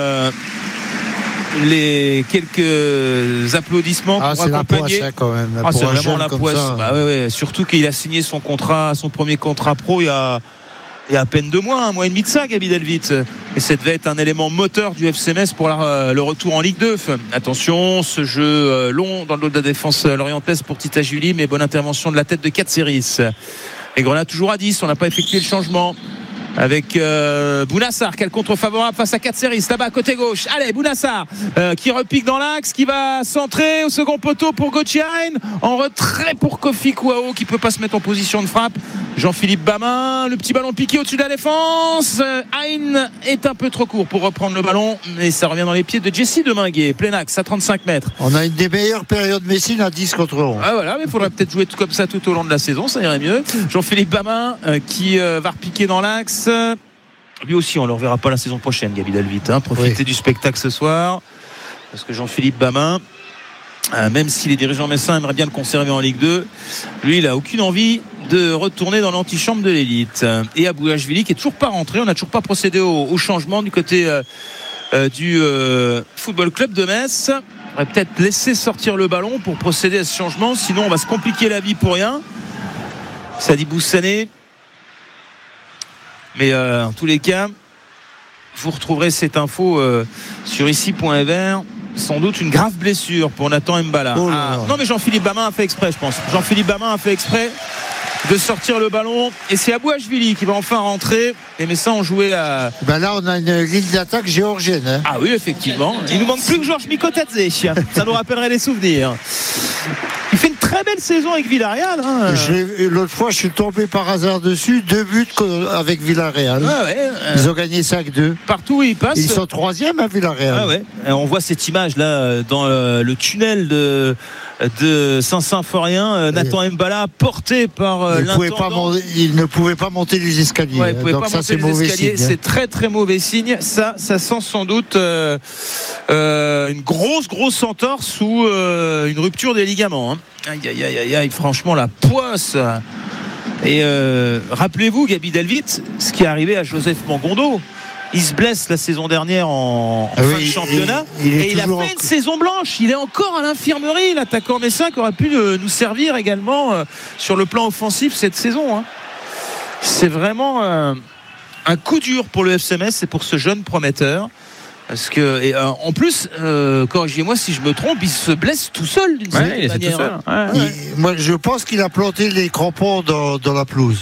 les quelques applaudissements pour c'est accompagner. La poisse, quand même. C'est vraiment la poisse. Surtout qu'il a signé son premier contrat pro il y a à peine 2 mois, 1 mois et demi de ça, Gabi Delvit. Et ça devait être un élément moteur du FC Metz pour le retour en Ligue 2. Attention, ce jeu long dans le dos de la défense lorientaise pour Tita Julie, mais bonne intervention de la tête de Katsiris. Les Grenades toujours à 10, on n'a pas effectué le changement. Avec Bounassar, quel contre favorable face à Katsiris, là-bas à côté gauche. Allez, Bounassar qui repique dans l'axe, qui va centrer au second poteau pour Gauthier, en retrait pour Kofi Kouao qui peut pas se mettre en position de frappe. Jean-Philippe Bamin, le petit ballon piqué au-dessus de la défense. Hein est un peu trop court pour reprendre le ballon, mais ça revient dans les pieds de Jesse Deminguet, plein axe à 35 mètres. On a une des meilleures périodes Messine à 10 contre 11. Mais il faudrait peut-être jouer comme ça tout au long de la saison, ça irait mieux. Jean-Philippe Bamin qui va repiquer dans l'axe. Lui aussi, on ne le reverra pas la saison prochaine, Gabi Delvit. Profitez du spectacle ce soir, parce que Jean-Philippe Bamin, même si les dirigeants messins aimeraient bien le conserver en Ligue 2, lui, il n'a aucune envie de retourner dans l'antichambre de l'élite. Et Abouachvili qui est toujours pas rentré, on n'a toujours pas procédé au changement du côté du Football Club de Metz. On va peut-être laisser sortir le ballon pour procéder à ce changement, sinon on va se compliquer la vie pour rien. Sadi Boussané. Mais en tous les cas, vous retrouverez cette info sur ici.fr. Sans doute une grave blessure pour Nathan Mbala. Non, mais Jean-Philippe Bamin a fait exprès, je pense. Jean-Philippe Bamin a fait exprès de sortir le ballon. Et c'est Abouachvili qui va enfin rentrer. Les Messins ont joué à. Là, on a une ligne d'attaque géorgienne. Hein. Ah oui, effectivement. Il nous manque plus que Georges Mikotadze. Ça nous rappellerait les souvenirs. Il fait une très belle saison avec Villarreal. L'autre fois, je suis tombé par hasard dessus. 2 buts avec Villarreal. Ils ont gagné 5-2. Partout où ils passent. Ils sont 3e à Villarreal. On voit cette image là dans le tunnel de Saint-Symphorien. Nathan Mbala porté par l'intendant. Il ne pouvait pas monter les escaliers. Donc ça, c'est mauvais signe. C'est très très mauvais signe. Ça sent sans doute une grosse entorse ou une rupture des ligaments. Aïe, franchement la poisse. Et rappelez-vous, Gabi Delvit, ce qui est arrivé à Joseph Mangondo. Il se blesse la saison dernière en fin de championnat et il a fait une saison blanche. Il est encore à l'infirmerie, l'attaquant messin qui aurait pu nous servir également sur le plan offensif cette saison. C'est vraiment un coup dur pour le FC Metz et pour ce jeune prometteur. Parce que en plus, corrigez-moi si je me trompe, il se blesse tout seul d'une certaine manière. Moi, je pense qu'il a planté les crampons dans la pelouse.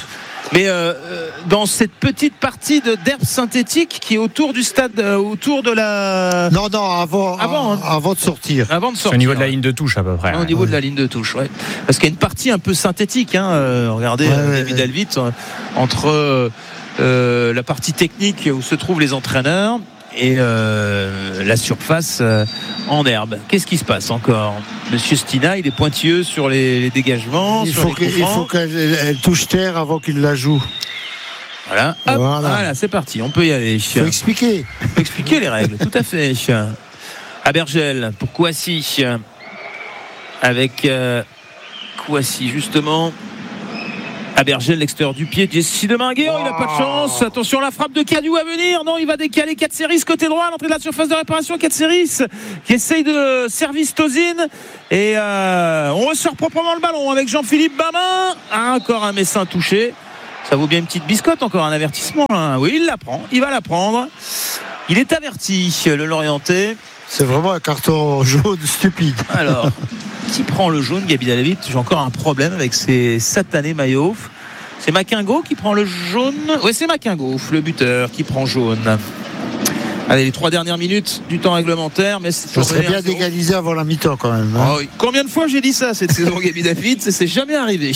Mais dans cette petite partie d'herbe synthétique qui est autour du stade, autour de la. Non, avant de sortir. Avant de sortir. Au niveau de la ligne de touche à peu près. Au niveau de la ligne de touche, ouais. Parce qu'il y a une partie un peu synthétique. Regardez, David Alvit, entre la partie technique où se trouvent les entraîneurs et la surface en herbe. Qu'est-ce qui se passe encore? Monsieur Stina, il est pointilleux sur les dégagements. Il faut qu'elle touche terre avant qu'il la joue. Voilà. Hop, voilà, c'est parti. On peut y aller. Faut expliquer. Faut expliquer les règles. Tout à fait. Abergel pour Kouassi. Avec Kouassi, justement. Abergel, l'extérieur du pied, Jesse Deminguet, il n'a pas de chance. Attention, la frappe de Cadieux à venir. Non, il va décaler Katseris côté droit à l'entrée de la surface de réparation. Katseris qui essaye de service Tozine. Et on ressort proprement le ballon avec Jean-Philippe Bamin. Encore un Messin touché. Ça vaut bien une petite biscotte, encore un avertissement. Oui, il la prend. Il va la prendre. Il est averti, le Lorientais. C'est vraiment un carton jaune stupide. Alors, qui prend le jaune, Gabi David? J'ai encore un problème avec ces satanés maillots. C'est Maquingo qui prend le jaune. Oui, c'est Maquingo, le buteur, qui prend jaune. Allez, les 3 dernières minutes du temps réglementaire. Mais ça serait bien d'égaliser avant la mi-temps quand même. Oh, oui. Combien de fois j'ai dit ça cette saison, Gabi David? C'est jamais arrivé.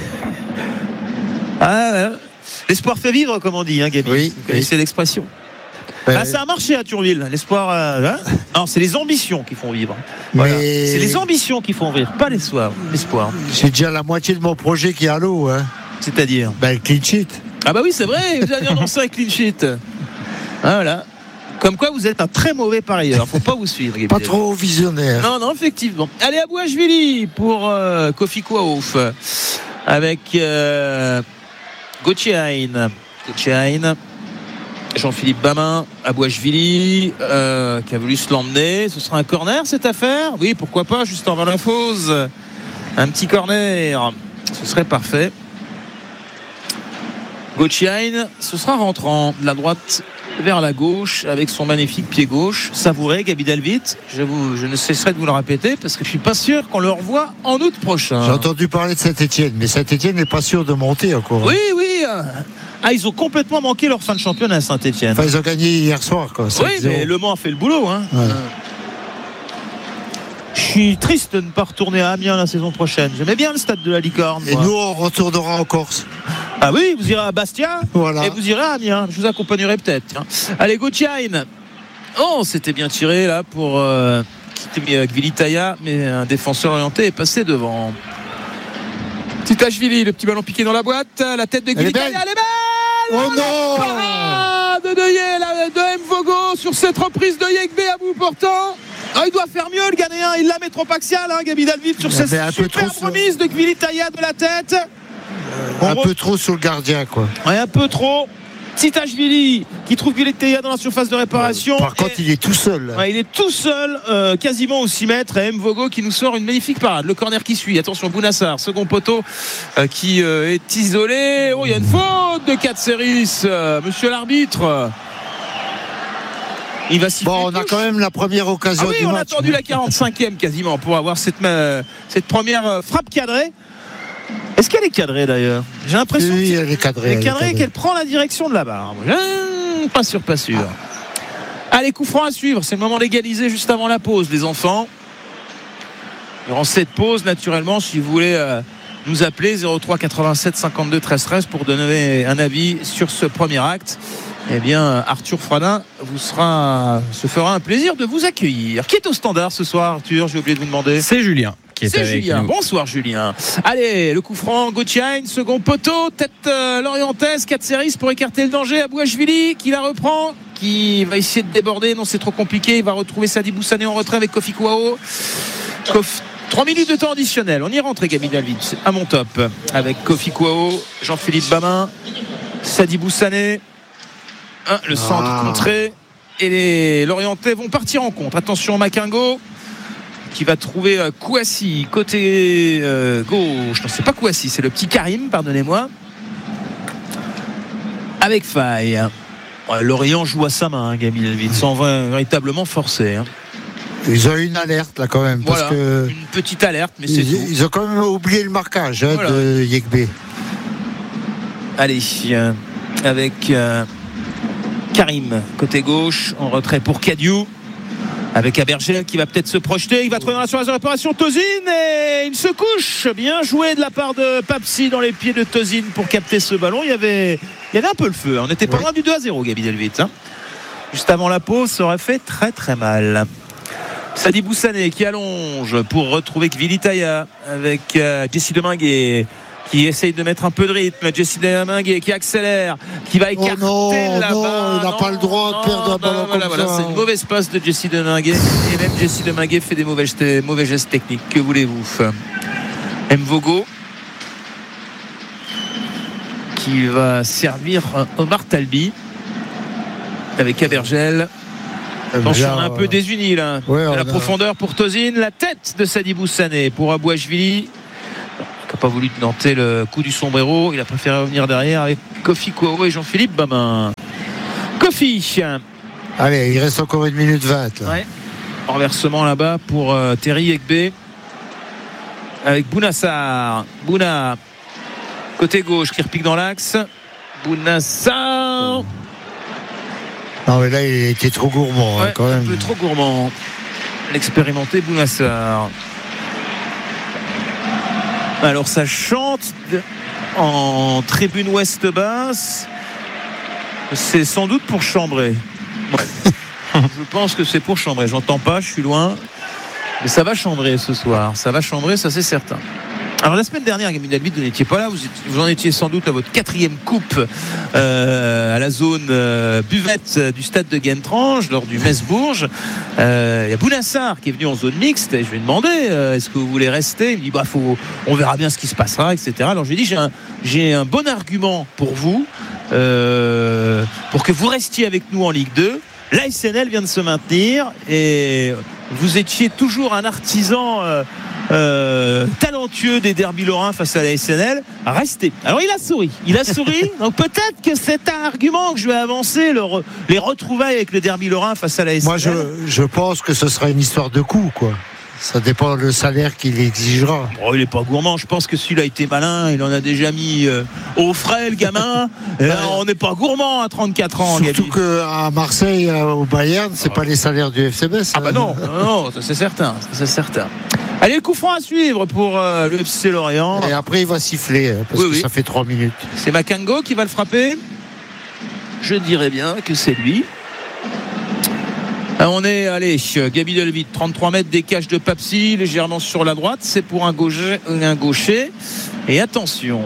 L'espoir fait vivre, comme on dit, Gabi. Oui. Vous connaissez l'expression. Ça a marché à Thionville. L'espoir. Non, c'est les ambitions qui font vivre. Voilà. C'est les ambitions qui font vivre, pas l'espoir. C'est déjà la moitié de mon projet qui est à l'eau. C'est-à-dire le clean sheet. Ah bah oui, c'est vrai. Vous avez annoncé un clean sheet. Voilà. Comme quoi, vous êtes un très mauvais parieur. Faut pas vous suivre. Pas trop visionnaire. Non, effectivement. Allez, à Bouachvili pour Kofi Kouaouf avec Gauthier Hein. Jean-Philippe Bamin à Bouachvili qui a voulu se l'emmener. Ce sera un corner cette affaire? Oui, pourquoi pas, juste en la fausse. Un petit corner, ce serait parfait. Gauthier Hein, ce sera rentrant de la droite vers la gauche avec son magnifique pied gauche. Savouré, Gabi Delvit. Je ne cesserai de vous le répéter parce que je suis pas sûr qu'on le revoie en août prochain. J'ai entendu parler de Saint-Etienne, mais Saint-Etienne n'est pas sûr de monter encore. Oui. Ils ont complètement manqué leur fin de championnat à Saint-Etienne. Enfin, ils ont gagné hier soir, quoi. Oui, mais Le Mans a fait le boulot. Ouais. Je suis triste de ne pas retourner à Amiens la saison prochaine. J'aimais bien le stade de la Licorne. Et nous, on retournera en Corse. Ah oui, vous irez à Bastia, voilà. Et vous irez à Amiens. Je vous accompagnerai peut-être. Allez, Gauthier Hein. Oh, c'était bien tiré là pour Gvilitaya, mais un défenseur orienté est passé devant. Titashvili, le petit ballon piqué dans la boîte, la tête de Gvilitaya, elle est belle. Oh non! De Mvogo sur cette reprise de Yekbe à bout portant. Il doit faire mieux le Ghanéen, il la met trop axial, Gabi David, sur cette super remise de Gvilitaya de la tête. Un peu trop sur le gardien, quoi. Ouais, un peu trop. Titashvili qui trouve Gvilitaya dans la surface de réparation. Par contre, il est tout seul. Il est tout seul, quasiment au 6 mètres. Et Mvogo qui nous sort une magnifique parade. Le corner qui suit. Attention, Bounassar, second poteau qui est isolé. Oh, il y a une faute de Katseris, monsieur l'arbitre. Il va siffler. Bon, on a quand même la première occasion du match. On a attendu la 45e quasiment pour avoir cette première frappe cadrée. Est-ce qu'elle est cadrée d'ailleurs? J'ai l'impression qu'elle est cadrée. Elle est cadrée et qu'elle prend la direction de la barre. Pas sûr. Allez, coup franc à suivre. C'est le moment d'égaliser juste avant la pause, les enfants. Durant cette pause, naturellement, si vous voulez nous appeler 03 87 52 13 13 pour donner un avis sur ce premier acte, eh bien, Arthur Fradin se fera un plaisir de vous accueillir. Qui est au standard ce soir, Arthur? J'ai oublié de vous demander. C'est Julien. C'est Julien. Bonsoir Julien. Allez, le coup franc, Gauthier Hein, second poteau, tête lorientaise, Katseris pour écarter le danger à Bouachvili qui la reprend, qui va essayer de déborder. Non, c'est trop compliqué. Il va retrouver Sadi Boussané en retrait avec Kofi Kouao. 3 minutes de temps additionnel. On y rentre, Gabi David, à mon top. Avec Kofi Kouao, Jean-Philippe Bamin, Sadi Boussané. Le centre contré. Et les Lorientais vont partir en contre. Attention, Maquingo qui va trouver Kouassi côté gauche. Non, c'est pas Kouassi, c'est le petit Karim, pardonnez-moi. Avec Faye. Lorient joue à sa main, Gabi David, sans véritablement forcer. Ils ont eu une alerte là quand même. Parce que une petite alerte, mais c'est tout. Ils ont quand même oublié le marquage de Yekbe. Allez, avec Karim côté gauche, en retrait pour Kadiou, avec Abergel qui va peut-être se projeter. Il va trouver dans la surface de réparation Tozin et il se couche. Bien joué de la part de Papsi dans les pieds de Tozin pour capter ce ballon. Il y avait un peu le feu. On n'était pas loin du 2-0, Gabi Delvit. Juste avant la pause, ça aurait fait très très mal. Sadi Boussané qui allonge pour retrouver Kvilitaya avec Jesse Deminguet qui essaye de mettre un peu de rythme. Jesse Deminguet qui accélère, qui va écarter là-bas. Non, il n'a pas le droit de perdre un ballon comme ça. C'est une mauvaise passe de Jesse Deminguet et même Jesse Deminguet fait des mauvais gestes techniques. Que voulez-vous? Mvogo qui va servir Omar Talbi avec Abergel. Attention, on est un peu désunis là. La profondeur pour Tozin, la tête de Sadi Boussané pour Abouachvili, qui n'a pas voulu tenter le coup du sombrero. Il a préféré revenir derrière avec Kofi Kouao et Jean-Philippe Bamin. Kofi. Allez, il reste encore 1 minute 20 là. Ouais. Renversement là-bas pour Terry Egbe avec Bounassar. Bouna côté gauche qui repique dans l'axe. Bounassar. Non mais là il était trop gourmand quand même. Un peu trop gourmand. L'expérimenté Bounassar. Alors ça chante en tribune ouest basse. C'est sans doute pour Chambray. Ouais. Je pense que c'est pour Chambray. J'entends pas, je suis loin. Mais ça va chambrer ce soir. Ça va chambrer, ça c'est certain. Alors la semaine dernière, Gabi Delvit, vous n'étiez pas là. Vous en étiez sans doute à votre 4e coupe à la zone buvette du stade de Guentrange lors du Metz-Bourges. Il y a Bounassar qui est venu en zone mixte. Et je lui ai demandé est-ce que vous voulez rester? Il me dit on verra bien ce qui se passera, etc. Alors je lui ai dit j'ai un bon argument pour vous pour que vous restiez avec nous en Ligue 2. L'ASNL vient de se maintenir et vous étiez toujours un artisan talentueux des derbys lorrains face à la SNL. Restez. Alors il a souri. Donc peut-être que c'est un argument que je vais avancer, les retrouvailles avec le derby lorrain face à la SNL. Moi je pense que ce sera une histoire de coût quoi. Ça dépend du salaire qu'il exigera. Il n'est pas gourmand. Je pense que celui-là a été malin. Il en a déjà mis au frais, le gamin. On n'est pas gourmand à 34 ans. Surtout qu'à Marseille, au Bayern, c'est pas les salaires du FC Metz. Ah bah non, ça c'est certain. Allez, le coup franc à suivre pour le FC Lorient. Et après, il va siffler parce que ça fait 3 minutes. C'est Makango qui va le frapper. Je dirais bien que c'est lui. On est, Gabi Delvit, 33 mètres des cages de Papsi, légèrement sur la droite. C'est pour un gaucher. Et attention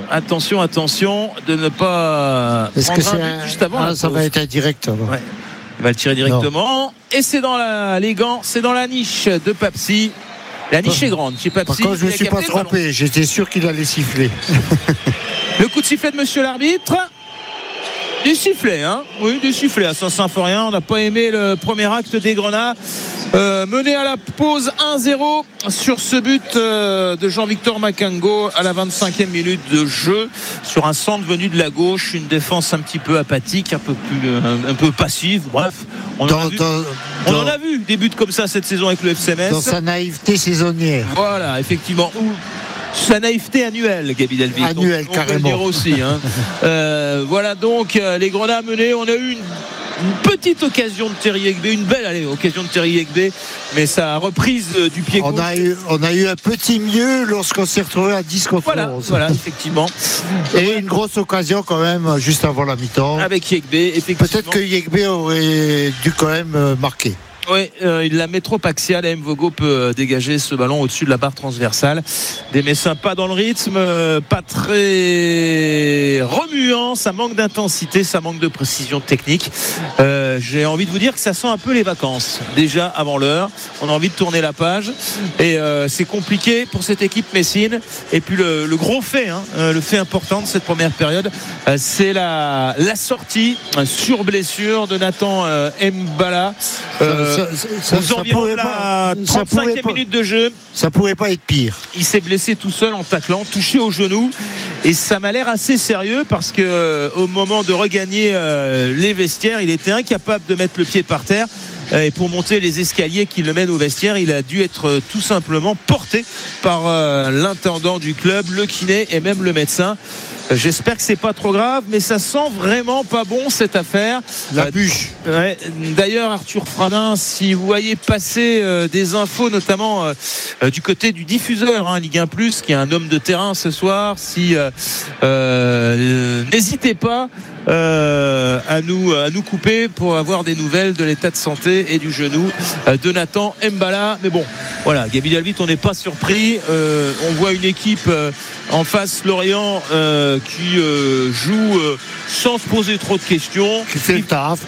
de ne pas. Est-ce que c'est juste avant ça va être direct. Ouais. Il va le tirer directement. Non. Et c'est dans les gants, c'est dans la niche de Papsi. La niche est grande chez Papsi. Par contre, je ne me suis pas trompé. J'étais sûr qu'il allait siffler. Le coup de sifflet de monsieur l'arbitre. Du sifflet, oui, du sifflet à Saint-Symphorien. On n'a pas aimé le premier acte des Grenats. Mené à la pause 1-0 sur ce but de Jean-Victor Makango à la 25e minute de jeu sur un centre venu de la gauche, une défense un petit peu apathique, un peu passive. Bref, on en a vu des buts comme ça cette saison avec le FC Metz. Dans sa naïveté saisonnière. Voilà, effectivement. Sa naïveté annuelle, Gabi Delvit. Annuelle, carrément. On peut le dire aussi. Voilà donc les Grenats menés. On a eu une petite occasion de Terry Egbe, une belle occasion de Terry Egbe, mais sa reprise du pied gauche. On a eu un petit mieux lorsqu'on s'est retrouvé à 10 contre 11. Voilà, effectivement. Et une grosse occasion quand même juste avant la mi-temps. Avec Egbe, effectivement. Peut-être que Egbe aurait dû quand même marquer. Oui, il la met trop axiale. Mvogo peut dégager ce ballon au-dessus de la barre transversale. Des Messins pas dans le rythme, pas très remuant. Ça manque d'intensité, ça manque de précision technique. J'ai envie de vous dire que ça sent un peu les vacances. Déjà avant l'heure, on a envie de tourner la page. Et c'est compliqué pour cette équipe messine. Et puis le gros fait, le fait important de cette première période, c'est la sortie sur blessure de Nathan Mbala. Aux environs de la 35e minute de jeu. Ça pourrait pas être pire. Il s'est blessé tout seul en taclant, touché au genou, et ça m'a l'air assez sérieux parce que au moment de regagner les vestiaires, il était incapable de mettre le pied par terre. Et pour monter les escaliers qui le mènent au vestiaire, il a dû être tout simplement porté par l'intendant du club, le kiné et même le médecin. J'espère que c'est pas trop grave, mais ça sent vraiment pas bon cette affaire. La bûche. D'ailleurs, Arthur Fradin, si vous voyez passer des infos, notamment du côté du diffuseur Ligue 1+, qui est un homme de terrain ce soir, si n'hésitez pas à nous couper pour avoir des nouvelles de l'état de santé et du genou de Nathan Mbala. Mais bon, voilà, Gabi Delvit, on n'est pas surpris. On voit une équipe en face, Lorient, qui joue sans se poser trop de questions, qui fait le taf.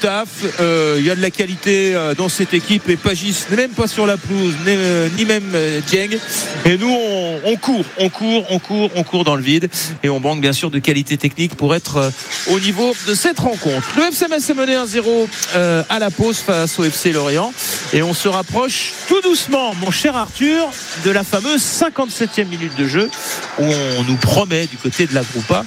Il y a de la qualité dans cette équipe, et Pagis n'est même pas sur la pelouse, ni même Dieng. Et nous, on court dans le vide, et on manque bien sûr de qualité technique pour être au niveau de cette rencontre. Le FC Metz est mené 1-0 à la pause face au FC Lorient, et on se rapproche tout doucement, mon cher Arthur, de la fameuse 57e minute de jeu, où on nous promet du côté de la Groupa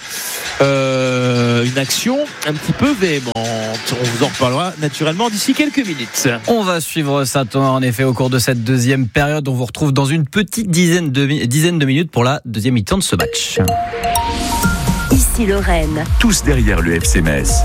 une action un petit peu véhémente. On vous en reparlera naturellement d'ici quelques minutes. On va suivre ça, en effet, au cours de cette deuxième période. On vous retrouve dans une petite dizaine de minutes pour la deuxième mi-temps de ce match. Ici Lorraine. Tous derrière le FC Metz.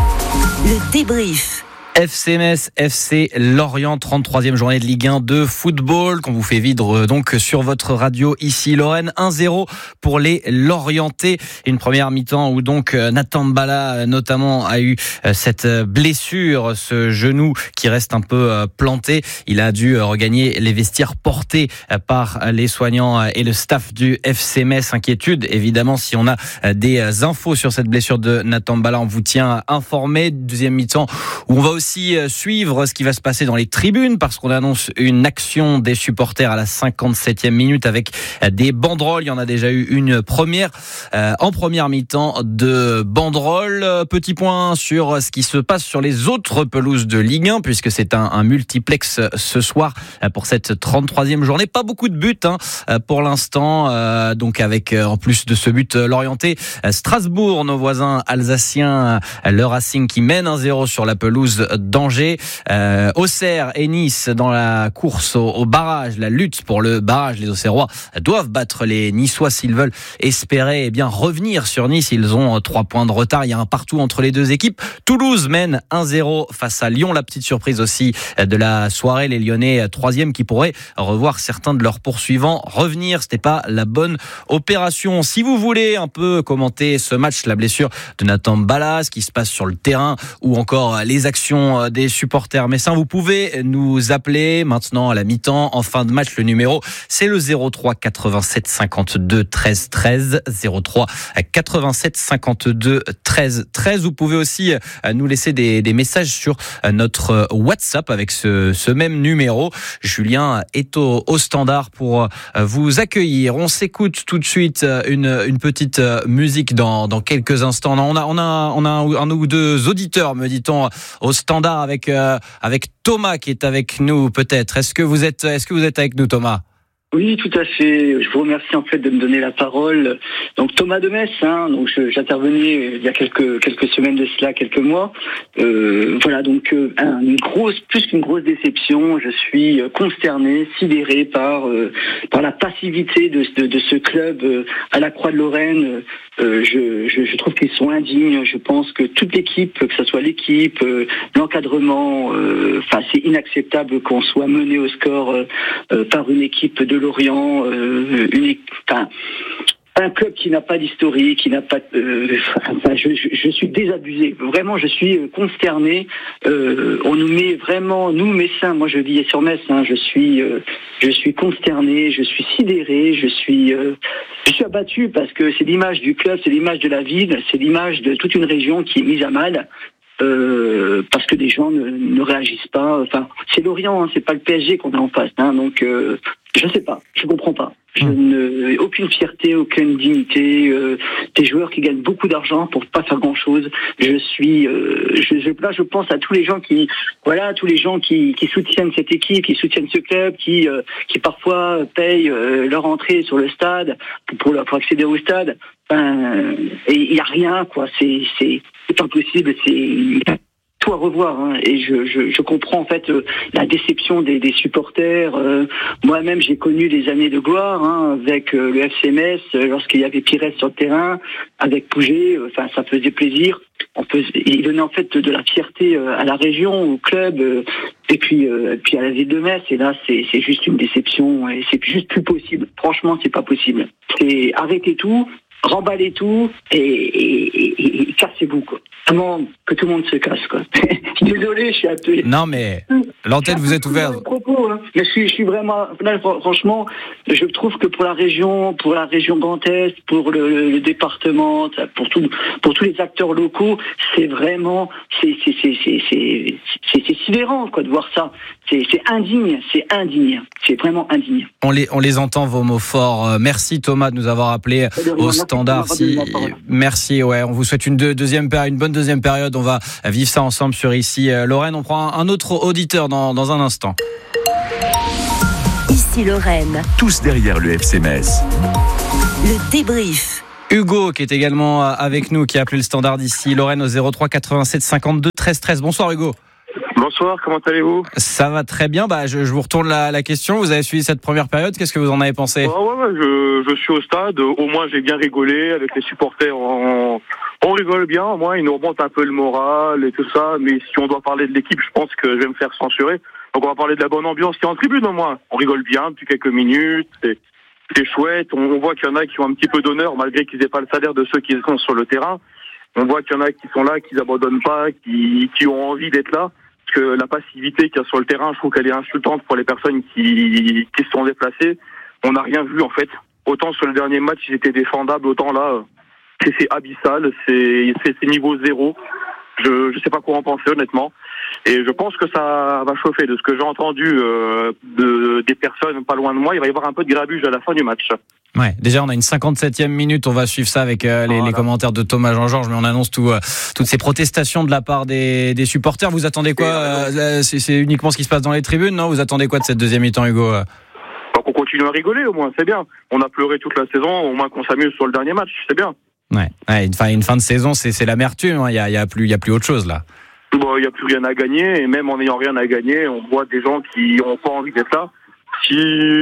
Le débrief. FC Metz, FC Lorient, 33e journée de Ligue 1 de football qu'on vous fait vivre donc sur votre radio ici Lorraine. 1-0 pour les Lorientais. Une première mi-temps où donc Nathan Mbala notamment a eu cette blessure, ce genou qui reste un peu planté. Il a dû regagner les vestiaires portés par les soignants et le staff du FC Metz. Inquiétude évidemment, si on a des infos sur cette blessure de Nathan Mbala, on vous tient informé. Deuxième mi-temps où on va aussi suivre ce qui va se passer dans les tribunes, parce qu'on annonce une action des supporters à la 57e minute avec des banderoles. Il y en a déjà eu une première en première mi-temps de banderoles. Petit point sur ce qui se passe sur les autres pelouses de Ligue 1, puisque c'est un multiplex ce soir pour cette 33e journée. Pas beaucoup de buts pour l'instant, donc avec en plus de ce but lorientais, Strasbourg, nos voisins alsaciens, le Racing qui mène 1-0 sur la pelouse d'Angers. Auxerre et Nice dans la course au barrage, la lutte pour le barrage. Les Auxerrois doivent battre les Niçois s'ils veulent espérer revenir sur Nice. Ils ont 3 points de retard. Il y a un partout entre les deux équipes. Toulouse mène 1-0 face à Lyon. La petite surprise aussi de la soirée, les Lyonnais 3e qui pourraient revoir certains de leurs poursuivants revenir. C'était pas la bonne opération. Si vous voulez un peu commenter ce match, la blessure de Nathan Mbala, ce qui se passe sur le terrain ou encore les actions des supporters messins, vous pouvez nous appeler maintenant à la mi-temps, en fin de match. Le numéro, c'est le 03 87 52 13 13, 03 87 52 13 13. Vous pouvez aussi nous laisser des messages sur notre WhatsApp avec ce même numéro. Julien est au standard pour vous accueillir. On s'écoute tout de suite une petite musique dans quelques instants. On a un ou deux auditeurs, me dit-on, au standard avec Thomas qui est avec nous peut-être. Est-ce que vous êtes avec nous, Thomas ? Oui, tout à fait. Je vous remercie en fait de me donner la parole. Donc Thomas de Metz, donc j'intervenais il y a quelques semaines de cela, quelques mois. Voilà, donc plus qu'une grosse déception. Je suis consterné, sidéré par la passivité de ce club à la Croix-de-Lorraine. Je trouve qu'ils sont indignes. Je pense que toute l'équipe, que ce soit l'équipe, l'encadrement, c'est inacceptable qu'on soit mené au score par une équipe de Lorient, un club qui n'a pas d'historique, qui n'a pas. Je suis désabusé. Vraiment, je suis consterné. On nous met vraiment, nous Messins. Moi, je vis sur Metz. Je suis consterné. Je suis sidéré. Je suis abattu parce que c'est l'image du club, c'est l'image de la ville, c'est l'image de toute une région qui est mise à mal. Parce que des gens ne réagissent pas. Enfin, c'est Lorient, c'est pas le PSG qu'on a en face. Donc, je sais pas, je comprends pas. Aucune fierté, aucune dignité. Des joueurs qui gagnent beaucoup d'argent pour pas faire grand chose. Je pense à tous les gens qui soutiennent cette équipe, qui soutiennent ce club, qui parfois payent leur entrée sur le stade pour accéder au stade. Et il y a rien, quoi. C'est pas possible. tout à revoir, hein, et je comprends en fait la déception des supporters. Moi-même, j'ai connu les années de gloire, hein, avec le FC Metz, lorsqu'il y avait Pires sur le terrain, avec Pouget. Enfin, ça faisait plaisir. Il donnait en fait de la fierté à la région, au club, et puis à la ville de Metz. Et là, c'est juste une déception, et c'est juste plus possible. Franchement, c'est pas possible. C'est arrêtez tout, remballez tout et cassez-vous, quoi. Vraiment, que tout le monde se casse, quoi. Je suis désolé, je suis appelé. Non, mais l'antenne vous est ouverte. Hein. Mais je suis vraiment, là, franchement, je trouve que pour la région Grand Est, pour le département, pour tous les acteurs locaux, c'est vraiment, c'est sidérant, quoi, de voir ça. C'est indigne, c'est vraiment indigne. On les entend, vos mots forts. Merci Thomas de nous avoir appelé au standard. Merci, ouais, on vous souhaite une bonne deuxième période. On va vivre ça ensemble sur ici Lorraine. On prend un autre auditeur dans un instant. Ici Lorraine. Tous derrière le FC Metz. Le débrief. Hugo qui est également avec nous, qui a appelé le standard d'ici Lorraine au 03 87 52 13 13. Bonsoir Hugo. Bonsoir, comment allez-vous ? Ça va très bien. Je vous retourne la question. Vous avez suivi cette première période. Qu'est-ce que vous en avez pensé ? Je suis au stade. Au moins, j'ai bien rigolé avec les supporters. On rigole bien. Au moins, ils nous remontent un peu le moral et tout ça. Mais si on doit parler de l'équipe, je pense que je vais me faire censurer. Donc, on va parler de la bonne ambiance qui est en tribune, au moins. On rigole bien depuis quelques minutes. C'est chouette. On voit qu'il y en a qui ont un petit peu d'honneur, malgré qu'ils n'aient pas le salaire de ceux qui sont sur le terrain. On voit qu'il y en a qui sont là, qui n'abandonnent pas, qui ont envie d'être là. Que la passivité qu'il y a sur le terrain, je trouve qu'elle est insultante pour les personnes qui se sont déplacées. On n'a rien vu en fait. Autant sur le dernier match, ils étaient défendables, autant là, c'est abyssal, c'est niveau zéro. Je sais pas quoi en penser honnêtement. Et je pense que ça va chauffer. De ce que j'ai entendu des personnes pas loin de moi, il va y avoir un peu de grabuge à la fin du match. Ouais, déjà on a une 57e minute, on va suivre ça avec les commentaires de Thomas Jean-Georges, mais on annonce toutes ces protestations de la part des supporters. Vous attendez quoi ? C'est uniquement ce qui se passe dans les tribunes, non ? Vous attendez quoi de cette deuxième mi-temps, Hugo ? Donc on continue à rigoler au moins, c'est bien. On a pleuré toute la saison, au moins qu'on s'amuse sur le dernier match, c'est bien. Ouais, une fin de saison, c'est l'amertume, hein. Il y a plus autre chose là. Bon, il y a plus rien à gagner, et même en n'ayant rien à gagner, on voit des gens qui ont pas envie d'être là. S'il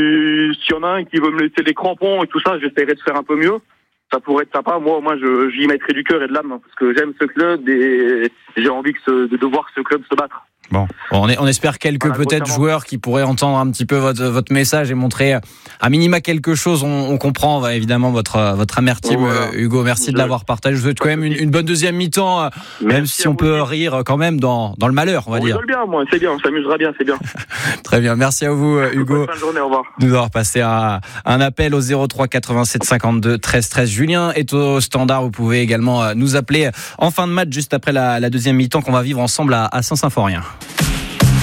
y en a un qui veut me laisser les crampons et tout ça, j'essaierai de faire un peu mieux. Ça pourrait être sympa. Moi, j'y mettrai du cœur et de l'âme, parce que j'aime ce club et j'ai envie de voir ce club se battre. Bon, on espère quelques peut-être joueurs qui pourraient entendre un petit peu votre message et montrer à minima quelque chose. On comprend évidemment votre amertume, Hugo. Merci de l'avoir partagé. Je vous souhaite quand même une bonne deuxième mi-temps, même si on peut rire quand même dans le malheur, on va dire. On rigole bien, moi, c'est bien, on s'amusera bien, c'est bien. Très bien, merci à vous, Hugo. Bonne journée, au revoir. De nous avoir passé un appel au 03 87 52 13 13. Julien est au standard. Vous pouvez également nous appeler en fin de match, juste après la deuxième mi-temps qu'on va vivre ensemble à Saint-Symphorien.